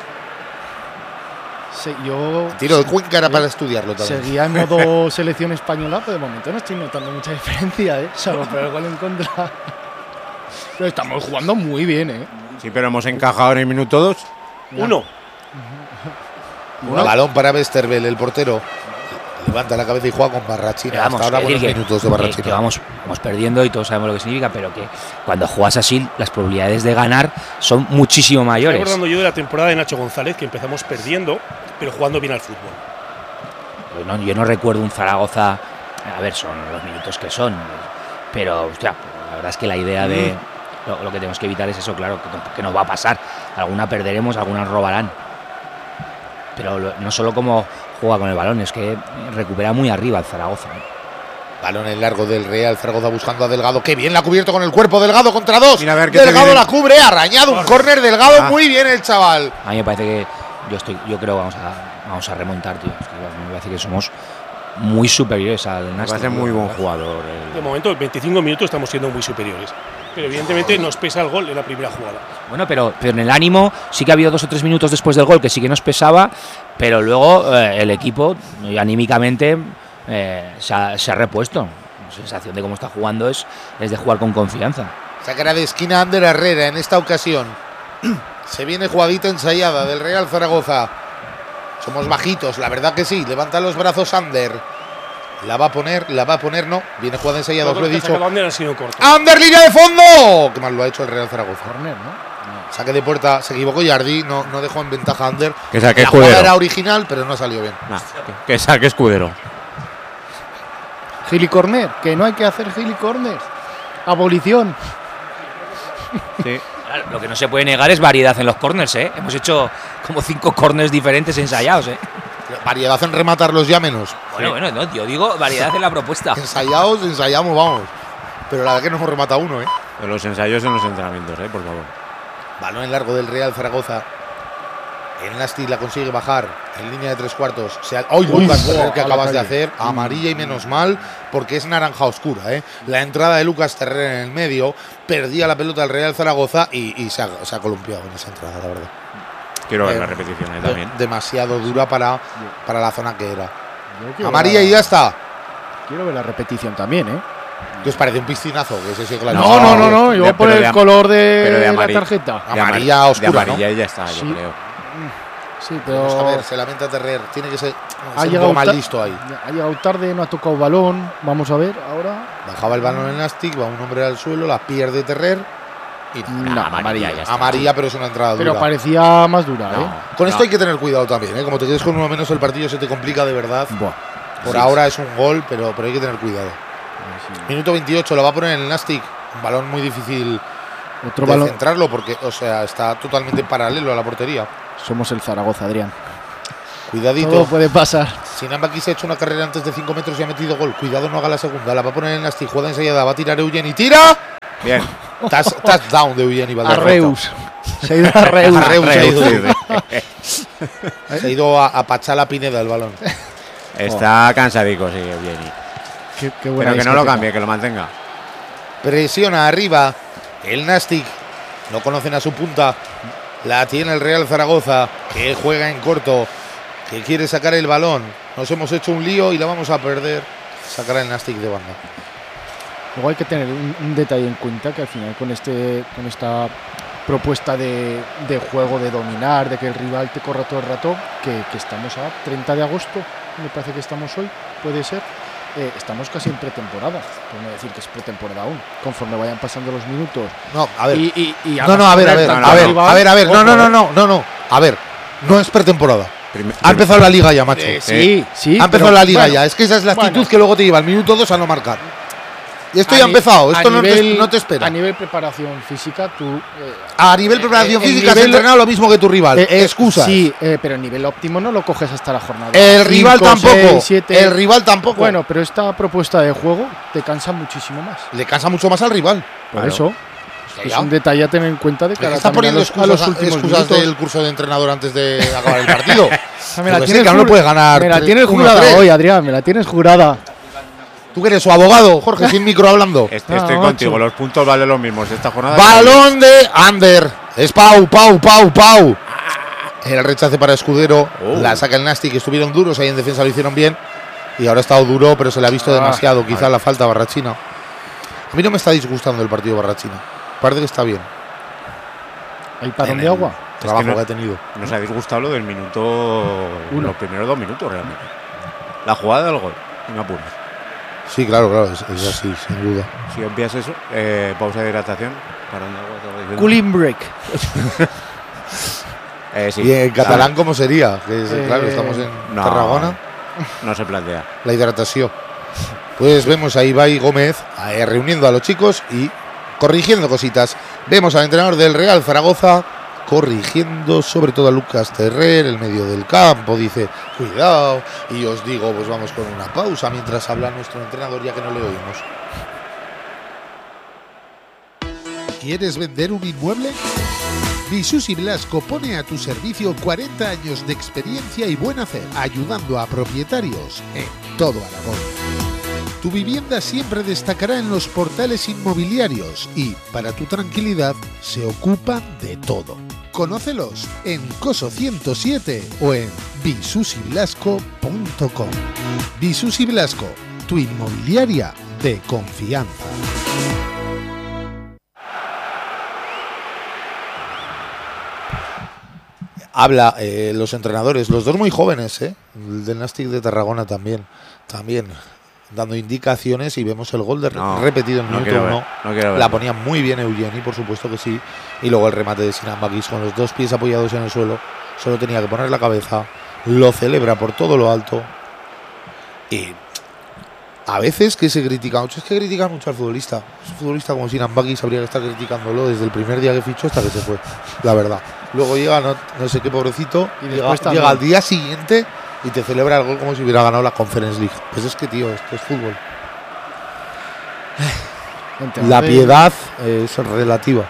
I: Sí, yo.
F: El tiro de Cuenca era para estudiarlo también.
I: Seguía en modo selección española, pero de momento no estoy notando mucha diferencia, ¿eh? Salvo por el gol en contra. Pero estamos jugando muy bien, ¿eh?
H: Sí, pero hemos encajado en el minuto dos.
G: Uno.
F: Uh-huh. Uno. Balón para Westerveld, el portero. Levanta la cabeza y juega con Barrachina.
J: Vamos,
F: hasta ahora buenos
J: que,
F: minutos de Barrachina.
J: Que, que vamos, vamos perdiendo y todos sabemos lo que significa, pero que cuando juegas así, las probabilidades de ganar son muchísimo mayores.
G: Estoy acordando yo de la temporada de Nacho González, que empezamos perdiendo, pero jugando bien al fútbol.
J: Pues no, yo no recuerdo un Zaragoza. A ver, son los minutos que son, pero hostia, la verdad es que la idea de mm. lo, lo que tenemos que evitar es eso, claro, que, que nos va a pasar. Alguna perderemos, algunas robarán. Pero lo, no solo como juega con el balón, es que recupera muy arriba el Zaragoza.
F: Balón en largo del Real Zaragoza buscando a Delgado. ¡Qué bien la ha cubierto con el cuerpo! Delgado contra dos.
H: Mira, a ver,
F: Delgado la cubre, arañado un córner. Delgado, ah. muy bien el chaval.
J: A mí me parece que yo estoy, yo creo que vamos a, vamos a remontar, tío. Es que me parece que somos muy superiores al Nastic.
H: Va a ser muy buen jugador.
G: El... De momento, en veinticinco minutos estamos siendo muy superiores. Pero evidentemente nos pesa el gol en la primera jugada.
J: Bueno, pero, pero en el ánimo sí que ha habido dos o tres minutos después del gol que sí que nos pesaba, pero luego eh, el equipo anímicamente eh, se, ha, se ha repuesto. La sensación de cómo está jugando es, es de jugar con confianza.
F: Sacará de esquina Ander Herrera en esta ocasión. Se viene jugadita ensayada del Real Zaragoza. Somos bajitos, la verdad que sí. Levanta los brazos Ander. La va a poner, la va a poner, no. Viene jugada ensayada, os lo he dicho.
G: Ander ha sido corto.
F: ¡Ander, línea de fondo! Qué mal lo ha hecho el Real Zaragoza.
I: Corner, ¿no? No.
F: Saque de puerta, se equivocó Jardí, no, no dejó en ventaja a Ander.
H: Que saque
F: la
H: Escudero.
F: jugada era original, pero no salió bien.
H: Nah, que, que saque Escudero.
I: Gili corner, que no hay que hacer gili corner. Abolición.
J: Sí. Lo que no se puede negar es variedad en los corners, ¿eh? Hemos hecho como cinco corners diferentes ensayados, ¿eh?
F: Variedad en rematarlos ya menos.
J: Bueno, sí. bueno, no, yo digo variedad en la propuesta.
F: Ensayados, ensayamos, vamos. Pero la verdad que no hemos rematado uno, ¿eh?
H: Pero los ensayos en los entrenamientos, ¿eh? Por favor.
F: Balón en largo del Real Zaragoza. El Nastic la consigue bajar en línea de tres cuartos. Se ha... ¡Ay, Lucas Terrer, que acabas de hacer! Amarilla y menos mal, porque es naranja oscura, ¿eh? La entrada de Lucas Terrer en el medio, perdía la pelota del Real Zaragoza y, y se, ha, se ha columpiado en esa entrada, la verdad.
H: Quiero ver eh, la repetición ahí también.
F: Demasiado dura para, para la zona que era. Amarilla y ya está.
I: Quiero ver la repetición también, ¿eh?
F: ¿Qué os parece un piscinazo? Que ese sí que la
I: no, no, no, no, yo por el color de, de la tarjeta.
F: De amarilla oscura,
H: de amarilla
F: ¿no?
H: Y ya está,
I: sí.
H: yo creo.
I: Sí, pero
F: vamos a ver, se lamenta Terrer. Tiene que ser,
I: ha
F: ser un poco más listo ahí.
I: Ha llegado tarde, no ha tocado balón. Vamos a ver ahora.
F: Bajaba el balón en Nastic, va un hombre al suelo, la pierde Terrer. Y
I: no, amarilla,
F: amarilla, ya está. Amarilla, pero es una entrada dura.
I: Pero parecía más dura,
F: no.
I: ¿eh?
F: Con esto
I: no.
F: hay que tener cuidado también, ¿eh? Como te quedes con uno menos, el partido se te complica de verdad.
I: Buah.
F: Por
I: sí,
F: ahora
I: sí.
F: es un gol, pero, pero hay que tener cuidado. Sí. Minuto veintiocho, lo va a poner en el Nastic. Un balón muy difícil
I: Otro
F: de
I: balón.
F: centrarlo porque, o sea, está totalmente paralelo a la portería.
I: Somos el Zaragoza, Adrián.
F: Cuidadito.
I: Todo puede pasar.
F: Sinamba aquí se ha hecho una carrera antes de cinco metros y ha metido gol. Cuidado, no haga la segunda. La va a poner en el Nastic. Jugada ensayada. Va a tirar Eugeni. ¡Tira!
H: Bien.
F: Touchdown de Eugeni Valderrama.
I: Arreus. Se ha ido a Arreus.
F: Arreus se ha ido. Se ha ido a, a pachar la Pineda el balón.
H: Está oh. cansadico, sí, bien.
I: Qué, qué
H: Pero que no lo cambie, que lo mantenga.
F: Presiona arriba el Nastic. No conocen a su punta. La tiene el Real Zaragoza, que juega en corto, que quiere sacar el balón. Nos hemos hecho un lío y la vamos a perder. Sacará el Nastic de banda.
I: Luego hay que tener un, un detalle en cuenta, que al final con este con esta propuesta de, de juego, de dominar, de que el rival te corra todo el rato, que, que estamos a treinta de agosto, me parece que estamos hoy, puede ser. Eh, estamos casi en pretemporada, por no decir que es pretemporada aún, conforme vayan pasando los minutos.
F: No, a ver.
I: Y, y, y
F: no, no, a ver, a ver, a ver, a ver, a ver, a ver, no, no, no, no, no, no, a ver, no es pretemporada.
H: Primer,
F: ha empezado la liga ya, macho.
I: Eh, sí, sí.
F: Ha empezado
I: pero,
F: la liga
I: bueno,
F: ya, es que esa es la actitud
I: bueno.
F: que luego te lleva al minuto dos a no marcar. Y esto
I: a
F: ya ha empezado,
I: a
F: esto no,
I: nivel,
F: te, no te espera.
I: A nivel preparación física, tú... Eh,
F: a nivel preparación
I: eh,
F: física has
I: nivel,
F: entrenado lo mismo que tu rival.
I: Eh,
F: Excusas.
I: Sí, eh, pero en nivel óptimo no lo coges hasta la jornada.
F: El
I: cinco,
F: rival tampoco.
I: seis, siete.
F: El rival tampoco.
I: Bueno, pero esta propuesta de juego te cansa muchísimo más.
F: Le cansa mucho más al rival.
I: Por
F: claro.
I: eso. Es un detalle a tener en cuenta de cara
F: está poniendo
I: a los,
F: excusas,
I: a los últimos
F: excusas
I: minutos.
F: del curso de entrenador antes de acabar el partido.
I: me la
F: tienes
I: tienes
F: que no lo puedes ganar.
I: Me la
F: tres,
I: tienes
F: uno,
I: jurada
F: tres.
I: hoy, Adrián, me la tienes jurada.
F: Tú que eres su abogado, Jorge, sin micro hablando.
H: Este, estoy ah, contigo, ocho. Los puntos valen los mismos esta jornada.
F: Balón de Ander. Es Pau, Pau, Pau, Pau. El rechace para Escudero. Oh. La saca el Nastic, que estuvieron duros ahí en defensa, lo hicieron bien. Y ahora ha estado duro, pero se le ha visto ah, demasiado. Quizá la falta Barrachina. A mí no me está disgustando el partido Barrachina. Parece que está bien.
I: ¿Hay parón de agua?
F: Trabajo
H: es que, no,
F: que ha tenido.
H: Nos ha disgustado lo del minuto. Uno. Los primeros dos minutos realmente. La jugada del gol. En apuros.
F: Sí, claro, claro, es, es así, sin duda.
H: Si obvias eso, eh, pausa de hidratación. Parón de agua.
I: Cooling break.
F: eh, sí, y en catalán, claro. ¿Cómo sería? Que es, eh, claro, estamos en
H: no,
F: Tarragona.
H: No se plantea.
F: La hidratación. Pues vemos a Ibai Gómez eh, reuniendo a los chicos y corrigiendo cositas. Vemos al entrenador del Real Zaragoza corrigiendo sobre todo a Lucas Terrer, el medio del campo, dice cuidado, y os digo, pues vamos con una pausa mientras habla nuestro entrenador, ya que no le oímos.
L: ¿Quieres vender un inmueble? Visus Blasco pone a tu servicio cuarenta años de experiencia y buen hacer, ayudando a propietarios en todo Aragón. Tu vivienda siempre destacará en los portales inmobiliarios y, para tu tranquilidad, se ocupan de todo. Conócelos en Coso ciento siete o en visus y blasco punto com. Visus y Blasco, tu inmobiliaria de confianza.
F: Habla eh, los entrenadores, los dos muy jóvenes, ¿eh? El del Nastic de Tarragona también, también. Dando indicaciones y vemos el gol de no, repetido en el
H: no
F: minuto uno.
H: No
F: la ponía muy bien Eugeni, por supuesto que sí. Y luego el remate de Sinan Bakis con los dos pies apoyados en el suelo. Solo tenía que poner la cabeza. Lo celebra por todo lo alto. Y a veces que se critica mucho, es que critican mucho al futbolista. Un futbolista como Sinan Bakis habría que estar criticándolo desde el primer día que fichó hasta que se fue, la verdad. Luego llega, no, no sé qué pobrecito, y llega, llega al día siguiente y te celebra el gol como si hubiera ganado la Conference League. Pues es que, tío, esto es fútbol. La piedad es relativa.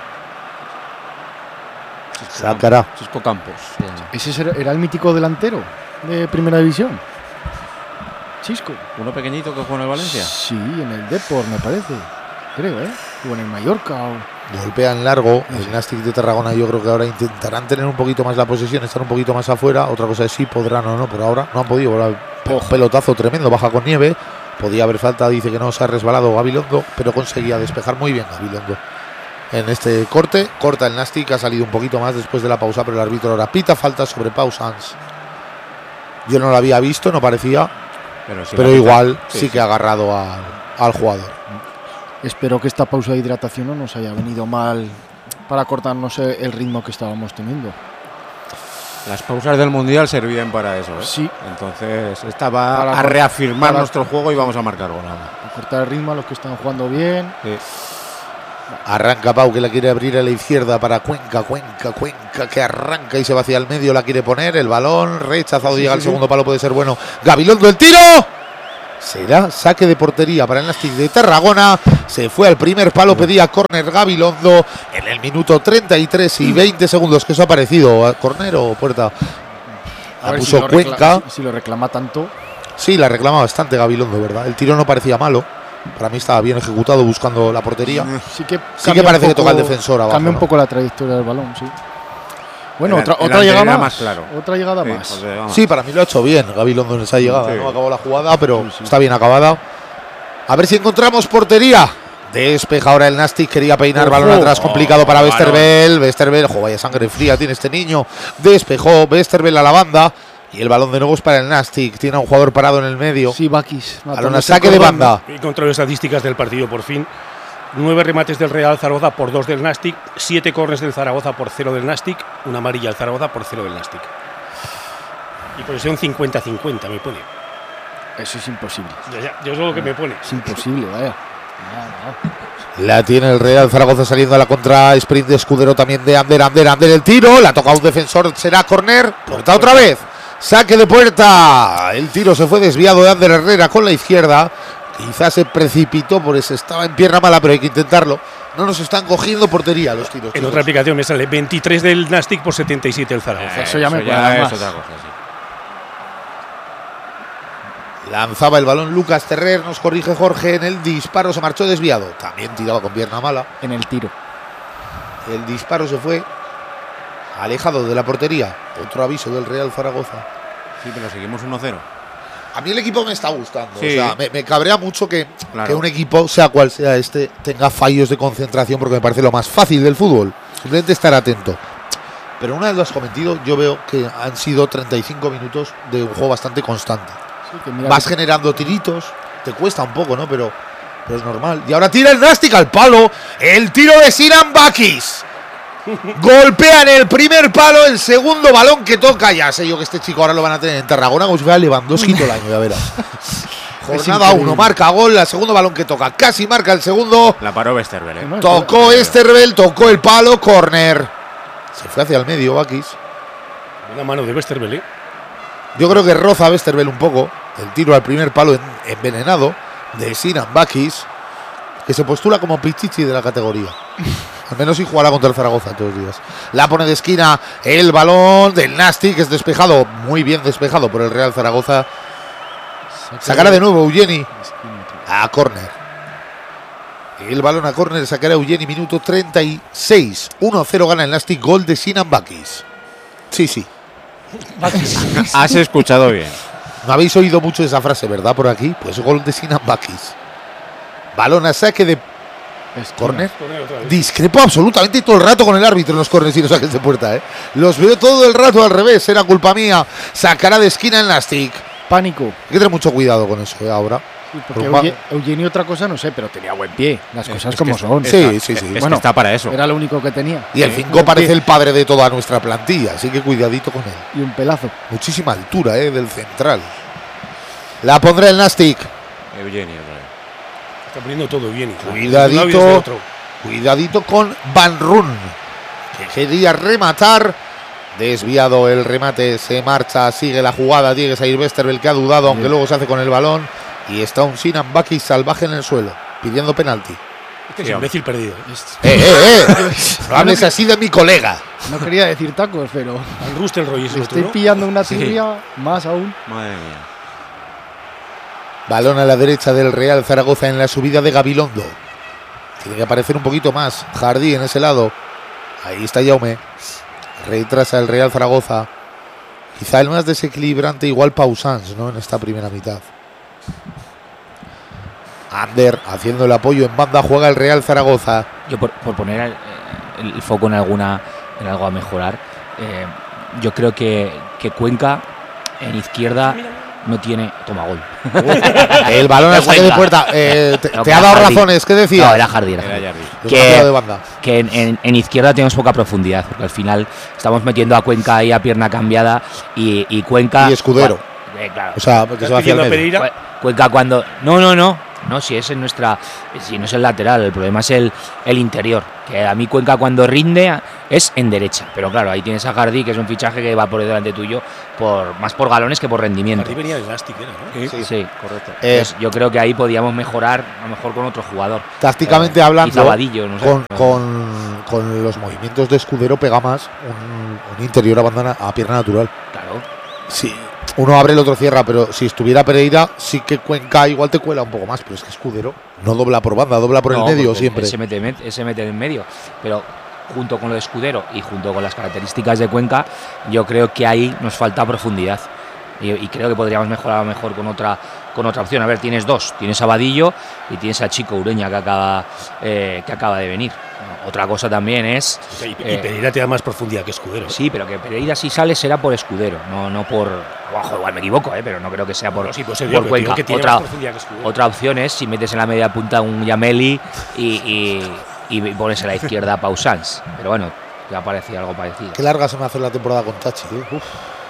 F: Sacará.
J: Chisco Campos.
I: Ese era el mítico delantero de Primera División. Chisco.
H: ¿Uno pequeñito que jugó en el Valencia?
I: Sí, en el Depor, me parece. Creo, ¿eh? O en el Mallorca. O...
F: Golpean largo. El Nastic de Tarragona yo creo que ahora intentarán tener un poquito más la posesión, estar un poquito más afuera. Otra cosa es si podrán o no, pero ahora no han podido. Un pelotazo tremendo, baja con nieve. Podía haber falta, dice que no, se ha resbalado Gabilondo, pero conseguía despejar muy bien Gabilondo. En este corte, corta el Nastic, ha salido un poquito más después de la pausa, pero el árbitro ahora pita falta sobre Pau Sans. Yo no lo había visto, no parecía, pero, si pero igual sí, sí que ha agarrado a, al jugador.
I: Espero que esta pausa de hidratación no nos haya venido mal para cortarnos el ritmo que estábamos teniendo.
H: Las pausas del Mundial servían para eso, ¿eh?
I: Sí.
H: Entonces esta va para a reafirmar para nuestro juego y vamos a marcar gol.
I: A cortar el ritmo a los que están jugando bien.
F: Sí. Arranca Pau, que la quiere abrir a la izquierda para Cuenca, Cuenca, Cuenca, que arranca y se va hacia el medio, la quiere poner, el balón rechazado, sí, llega sí, al sí. segundo palo, puede ser bueno. Gabilondo, el tiro. Será saque de portería para el Nastic de Tarragona. Se fue al primer palo, pedía córner Gabilondo en el minuto treinta y tres y veinte segundos que eso ha aparecido. ¿Córner o puerta?
I: A
F: la
I: ver,
F: puso
I: si lo
F: Cuenca.
I: recla- si, si lo reclama tanto.
F: Sí, la reclama bastante Gabilondo, ¿verdad? El tiro no parecía malo. Para mí estaba bien ejecutado buscando la portería.
I: Sí que,
F: sí que parece que toca el defensor abajo.
I: Cambia un
F: ¿no?
I: poco la trayectoria del balón, sí. Bueno,
H: El-
I: otra,
H: el
I: otra llegada
H: anterior era
I: más.
H: más claro.
I: Otra llegada
H: Sí,
I: más.
H: o sea, vamos.
F: Sí, para mí lo ha hecho bien Gabilondo en esa llegada.
H: Sí.
F: No acabó la jugada, pero está bien acabada. A ver si encontramos portería. Despeja ahora el Nastic, quería peinar,
I: Ojo.
F: balón atrás, complicado para
H: Oh,
F: Westerveld. Westerveld, jo, vaya sangre fría tiene este niño. Despejó Westerveld a la banda. Y el balón de nuevo es para el Nastic. Tiene a un jugador parado en el medio.
I: Sí, Bakis.
F: Balón a saque de banda.
G: Y control de estadísticas del partido, por fin. Nueve remates del Real Zaragoza por dos del Nastic. Siete corners del Zaragoza por cero del Nastic. Una amarilla al Zaragoza por cero del Nastic. Y posesión cincuenta cincuenta me pone.
I: Eso es imposible.
G: Ya, ya, yo es lo que me pone.
I: Es imposible, vaya.
F: La tiene el Real Zaragoza saliendo a la contra. Sprint de Escudero también de Ander. Ander, Ander el tiro. La toca un defensor. Será córner. Puerta otra vez. Saque de puerta. El tiro se fue desviado de Ander Herrera con la izquierda. Quizás se precipitó por eso. Estaba en pierna mala, pero hay que intentarlo. No nos están cogiendo portería los tiros.
G: En
F: chicos.
G: otra aplicación me sale veintitrés del Nastic por setenta y siete del Zaragoza.
I: Eso ya me
H: Eso
I: cuadra
H: ya
I: más.
H: es otra cosa, sí.
F: Lanzaba el balón Lucas Terrer. Nos corrige Jorge. En el disparo se marchó desviado. También tiraba con pierna mala.
I: En el tiro.
F: El disparo se fue alejado de la portería. Otro aviso del Real Zaragoza.
H: Sí, pero seguimos uno cero.
F: A mí el equipo me está gustando.
H: Sí.
F: O sea, me, me cabrea mucho que,
H: Claro.
F: que un equipo, sea cual sea este, tenga fallos de concentración, porque me parece lo más fácil del fútbol. Simplemente estar atento. Pero una vez lo has cometido, yo veo que han sido treinta y cinco minutos de un juego bastante constante.
I: Sí, que mira
F: Vas
I: que-
F: generando tiritos, te cuesta un poco, ¿no? Pero, pero es normal. Y ahora tira el Nastic al palo. El tiro de Sinan Bakis. Golpea en el primer palo, el segundo balón que toca. Ya sé yo que este chico ahora lo van a tener en Tarragona como si fuera Lewandowski todo el año, ya verás. Jornada
I: increíble.
F: uno, marca gol, el segundo balón que toca. Casi marca el segundo.
H: La paró Westerveld, ¿eh?
I: No,
F: Tocó Westerveld, tocó el palo, córner. Se fue hacia el medio, Bakis.
G: Una mano de Westerveld, ¿eh?
F: Yo creo que roza a Westerveld un poco. El tiro al primer palo en- envenenado de Sinan Bakis, que se postula como pichichi de la categoría. Al menos si jugará contra el Zaragoza todos los días. La pone de esquina el balón del Nastic, que es despejado, muy bien despejado por el Real Zaragoza. Sacará de nuevo Eugeni a córner. El balón a córner, sacará Eugeni, minuto treinta y seis. uno cero gana el Nastic, gol de Sinan Bakis. Sí, sí.
H: Has escuchado bien.
F: No habéis oído mucho esa frase, ¿verdad? Por aquí. Pues gol de Sinan Bakis. Balón a saque de córner. Discrepo absolutamente todo el rato con el árbitro en los córneres y los saques de puerta, ¿eh? Los veo todo el rato al revés. Era culpa mía. Sacará de esquina el Nastic.
I: Pánico.
F: Hay que tener mucho cuidado con eso, ¿eh? Ahora.
I: Sí, porque
F: Por un
I: Euge- Eugenio otra cosa no sé, pero tenía buen pie. Las
H: Es-
I: cosas
H: es
I: como
H: que
I: son.
F: Sí,
H: está-
F: sí, sí.
H: Es que
I: Bueno,
H: está para eso.
I: Era lo único que tenía.
F: Y el
I: Eh,
F: cinco
I: buen
F: parece
I: pie
F: el padre de toda nuestra plantilla, así que cuidadito con él.
I: Y un pelazo.
F: Muchísima altura, ¿eh? Del central. La pondrá el Nastic.
H: Eugenio, otra vez.
G: Está poniendo todo bien.
F: Cuidadito. Cuidadito con Van Run, que quería rematar. Desviado el remate, se marcha, sigue la jugada, tiene que salir Westerveld, que ha dudado, aunque luego se hace con el balón. Y está un Sinan Bakis salvaje en el suelo, pidiendo penalti.
G: Este es imbécil perdido. ¿eh?
F: ¡Eh, eh, eh! No hables así de mi colega.
I: No quería decir tacos, pero
G: Al Rustel Roy es
I: le
G: el otro,
I: estoy
G: ¿no?
I: pillando una
H: Sí.
I: tirria más aún.
H: Madre mía.
F: Balón a la derecha del Real Zaragoza en la subida de Gabilondo. Tiene que aparecer un poquito más Jardí en ese lado. Ahí está Jaume. Retrasa el Real Zaragoza. Quizá el más desequilibrante, igual Pausans, ¿no? En esta primera mitad. Ander haciendo el apoyo en banda, juega el Real Zaragoza.
J: Yo por, por poner el, el foco en alguna en algo a mejorar, eh, yo creo que, que Cuenca en izquierda no tiene toma gol.
F: El balón al saque de
J: Cuenca.
F: puerta. Eh, te,
J: No,
F: te ha
J: era
F: dado
J: Jardín.
F: razones, ¿qué decía?
J: No, era Jardí. Era
H: Era
J: Jardí.
H: Jarvis.
F: Desmarcado de
J: Que,
F: banda.
J: que en, en- en izquierda tenemos poca profundidad, porque al final estamos metiendo a Cuenca ahí a pierna cambiada y, y Cuenca.
F: Y Escudero.
J: Cua- eh, claro.
F: O sea, porque se va hacia el
G: pidiendo a
F: medio.
G: Pereira?
J: Cu- Cuenca cuando. No, no, no. No, si es en nuestra. Si no es el lateral, el problema es el, el interior. Que a mí Cuenca cuando rinde es en derecha. Pero claro, ahí tienes a Jardí, que es un fichaje que va por delante tuyo, por más por galones que por rendimiento.
G: Jardí venía del Nastic, era, ¿no?
F: Sí.
J: Sí,
H: Correcto.
F: Eh,
J: Pues yo creo que ahí podíamos mejorar, a lo mejor con otro jugador.
F: Tácticamente
J: Eh,
F: hablando,
J: quizá Vadillo, no sé.
F: con, con, con los movimientos de Escudero pega más un, un interior a, banda, a pierna natural.
J: Claro.
F: Sí, uno abre, el otro cierra, pero si estuviera Pereira, sí que Cuenca igual te cuela un poco más, pero es que Escudero no dobla por banda, dobla por
J: no,
F: el medio siempre.
J: Se mete, met, se mete en el medio, pero junto con lo de Escudero y junto con las características de Cuenca, yo creo que ahí nos falta profundidad. Y, y creo que podríamos mejorar mejor con otra con otra opción. A ver, tienes dos, tienes a Vadillo y tienes a Chico Ureña que acaba eh, que acaba de venir. Otra cosa también es
G: y, y eh, Pereira te da más profundidad que Escudero.
J: Sí, pero que Pereira si sale será por Escudero, no no por ojo, igual me equivoco, eh, pero no creo que sea por,
G: no, sí, pues por
J: digo, Cuenca.
G: Que
J: otra otra opción es si metes en la media punta un Yameli y, y, y pones a la izquierda a Pausans, pero bueno, ya parecía algo parecido.
F: Qué larga se me hace la temporada con Tachi, ¿eh? Uf.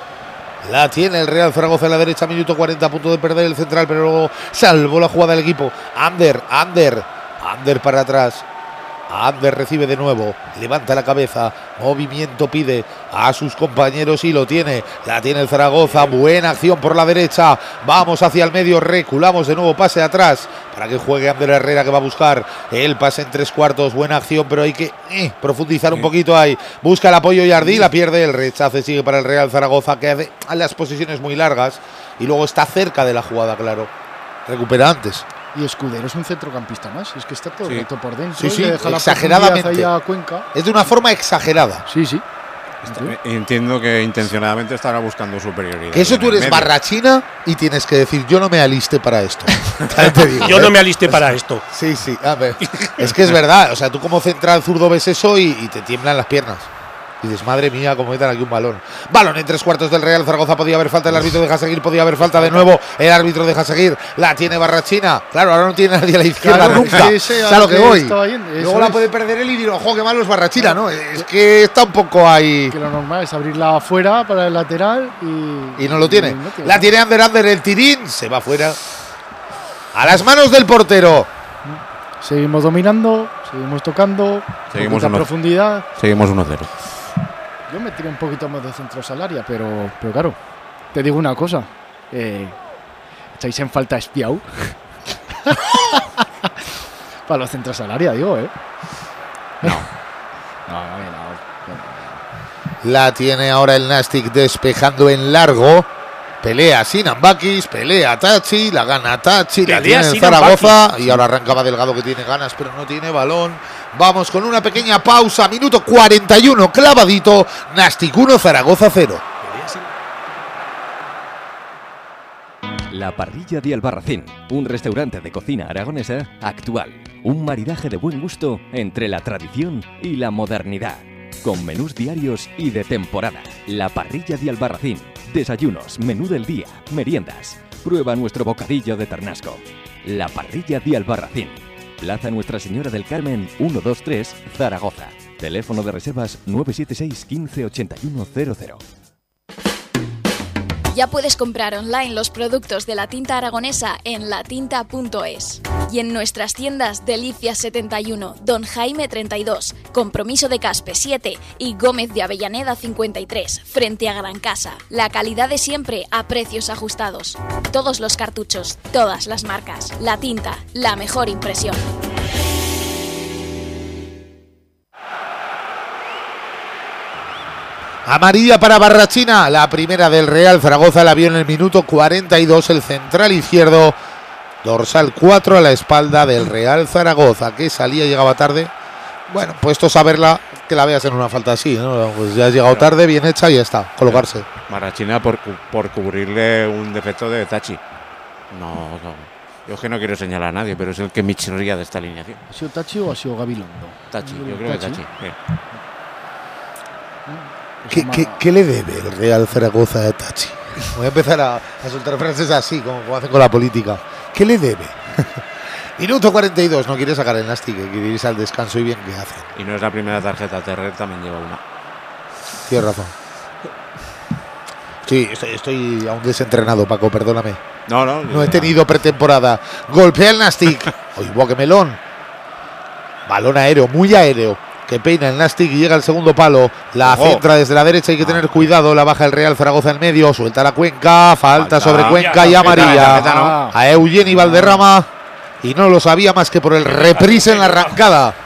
F: La tiene el Real Zaragoza en la derecha, minuto cuarenta, a punto de perder el central, pero luego salvó la jugada del equipo. Ander, Ander, Ander para atrás. Ander recibe de nuevo, levanta la cabeza, movimiento pide a sus compañeros y lo tiene. La tiene el Zaragoza, buena acción por la derecha. Vamos hacia el medio, reculamos de nuevo, pase atrás para que juegue Ander Herrera, que va a buscar el pase en tres cuartos. Buena acción, pero hay que eh, profundizar un poquito ahí. Busca el apoyo Jardí, la pierde, el rechace sigue para el Real Zaragoza, que hace las posiciones muy largas y luego está cerca de la jugada, claro. Recupera antes.
I: Y Escudero es un centrocampista más, es que está todo el
F: sí.
I: rato por dentro.
F: Sí, sí,
I: deja
F: exageradamente.
I: La a Cuenca.
F: Es de una forma exagerada.
I: Sí, sí.
H: Entiendo que intencionadamente estará buscando superioridad.
F: Que eso tú eres barrachina y tienes que decir, yo no me aliste para esto.
G: Te digo, yo ¿eh? no me aliste para esto.
F: Sí, sí, a ver. Es que es verdad, o sea, tú como central zurdo ves eso y, y te tiemblan las piernas. Y dices, madre mía, cómo metan aquí un balón. Balón en tres cuartos del Real Zaragoza. Podía haber falta, el árbitro deja seguir. Podía haber falta de nuevo. El árbitro deja seguir. La tiene Barrachina. Claro, ahora no tiene nadie a la izquierda,
I: claro,
F: nunca.
I: Sí, sí,
F: ¿Sabes lo que voy?
I: Luego
F: la puede perder él y dirá, ojo, qué malo es Barrachina, ¿no? Es que está un poco ahí.
I: Que lo normal es abrirla afuera para el lateral y.
F: Y no lo tiene.
I: Y no tiene
F: la tiene Ander, Ander, el tirín. Se va fuera. A las manos del portero.
I: Seguimos dominando, seguimos tocando.
H: Seguimos
I: uno, profundidad.
H: Seguimos uno cero.
I: Yo me tiré un poquito más de centros al área, pero, pero claro, te digo una cosa. Eh, ¿Echáis en falta a Espiau? Para los centros al área, digo, ¿eh?
H: No.
I: no, no, no, no.
F: La tiene ahora el Nastic despejando en largo. Pelea Sinambakis, pelea Tachi, la gana Tachi, la tiene el Zaragoza y ahora arrancaba Delgado, que tiene ganas pero no tiene balón. Vamos con una pequeña pausa, minuto cuarenta y uno, clavadito, Nastic uno, Zaragoza cero.
E: La Parrilla de Albarracín, un restaurante de cocina aragonesa actual, un maridaje de buen gusto entre la tradición y la modernidad, con menús diarios y de temporada. La Parrilla de Albarracín. Desayunos, menú del día, meriendas. Prueba nuestro bocadillo de ternasco. La Parrilla de Albarracín. Plaza Nuestra Señora del Carmen, ciento veintitrés, Zaragoza. Teléfono de reservas nueve siete seis, quince, ochenta y uno cero cero.
B: Ya puedes comprar online los productos de la tinta aragonesa en latinta punto es. Y en nuestras tiendas Delicias setenta y uno, Don Jaime treinta y dos, Compromiso de Caspe siete y Gómez de Avellaneda cincuenta y tres, frente a Gran Casa. La calidad de siempre a precios ajustados. Todos los cartuchos, todas las marcas. La tinta, la mejor impresión.
F: Amarilla para Barrachina, la primera del Real Zaragoza, la vio en el minuto cuarenta y dos, el central izquierdo, dorsal cuatro a la espalda del Real Zaragoza, que salía, llegaba tarde. Bueno, puestos a verla, que la veas en una falta así, ¿no? Pues ya has llegado tarde, bien hecha y ya está, colocarse.
H: Barrachina por, por cubrirle un defecto de Tachi. No, no, yo es que no quiero señalar a nadie, pero es el que me chirría de esta alineación.
I: ¿Ha sido Tachi o ha sido Gabilondo?
H: Tachi, yo creo
I: Tachi.
H: que Tachi. Sí.
F: ¿Qué, qué, ¿Qué le debe el Real Zaragoza a Tachi? Voy a empezar a, a soltar frases así, como, como hacen con la política. ¿Qué le debe? Minuto cuarenta y dos, no quiere sacar el Nastic, que quiere irse al descanso y bien que hace.
H: Y no es la primera tarjeta, Terrer también lleva una.
F: Tienes razón. Sí, estoy, estoy aún desentrenado, Paco, perdóname.
H: No, no.
F: No he tenido pretemporada. Golpea el Nastic. ¡Uy, qué melón! Balón aéreo, muy aéreo. Que peina el Nastic y llega al segundo palo. La oh. centra desde la derecha, hay que tener cuidado. La baja el Real Zaragoza en medio. Suelta la Cuenca. Falta, falta. sobre Cuenca y amarilla. Tarjeta, ¿no? A Eugeni Valderrama. Y no lo sabía más que por el reprise en la arrancada.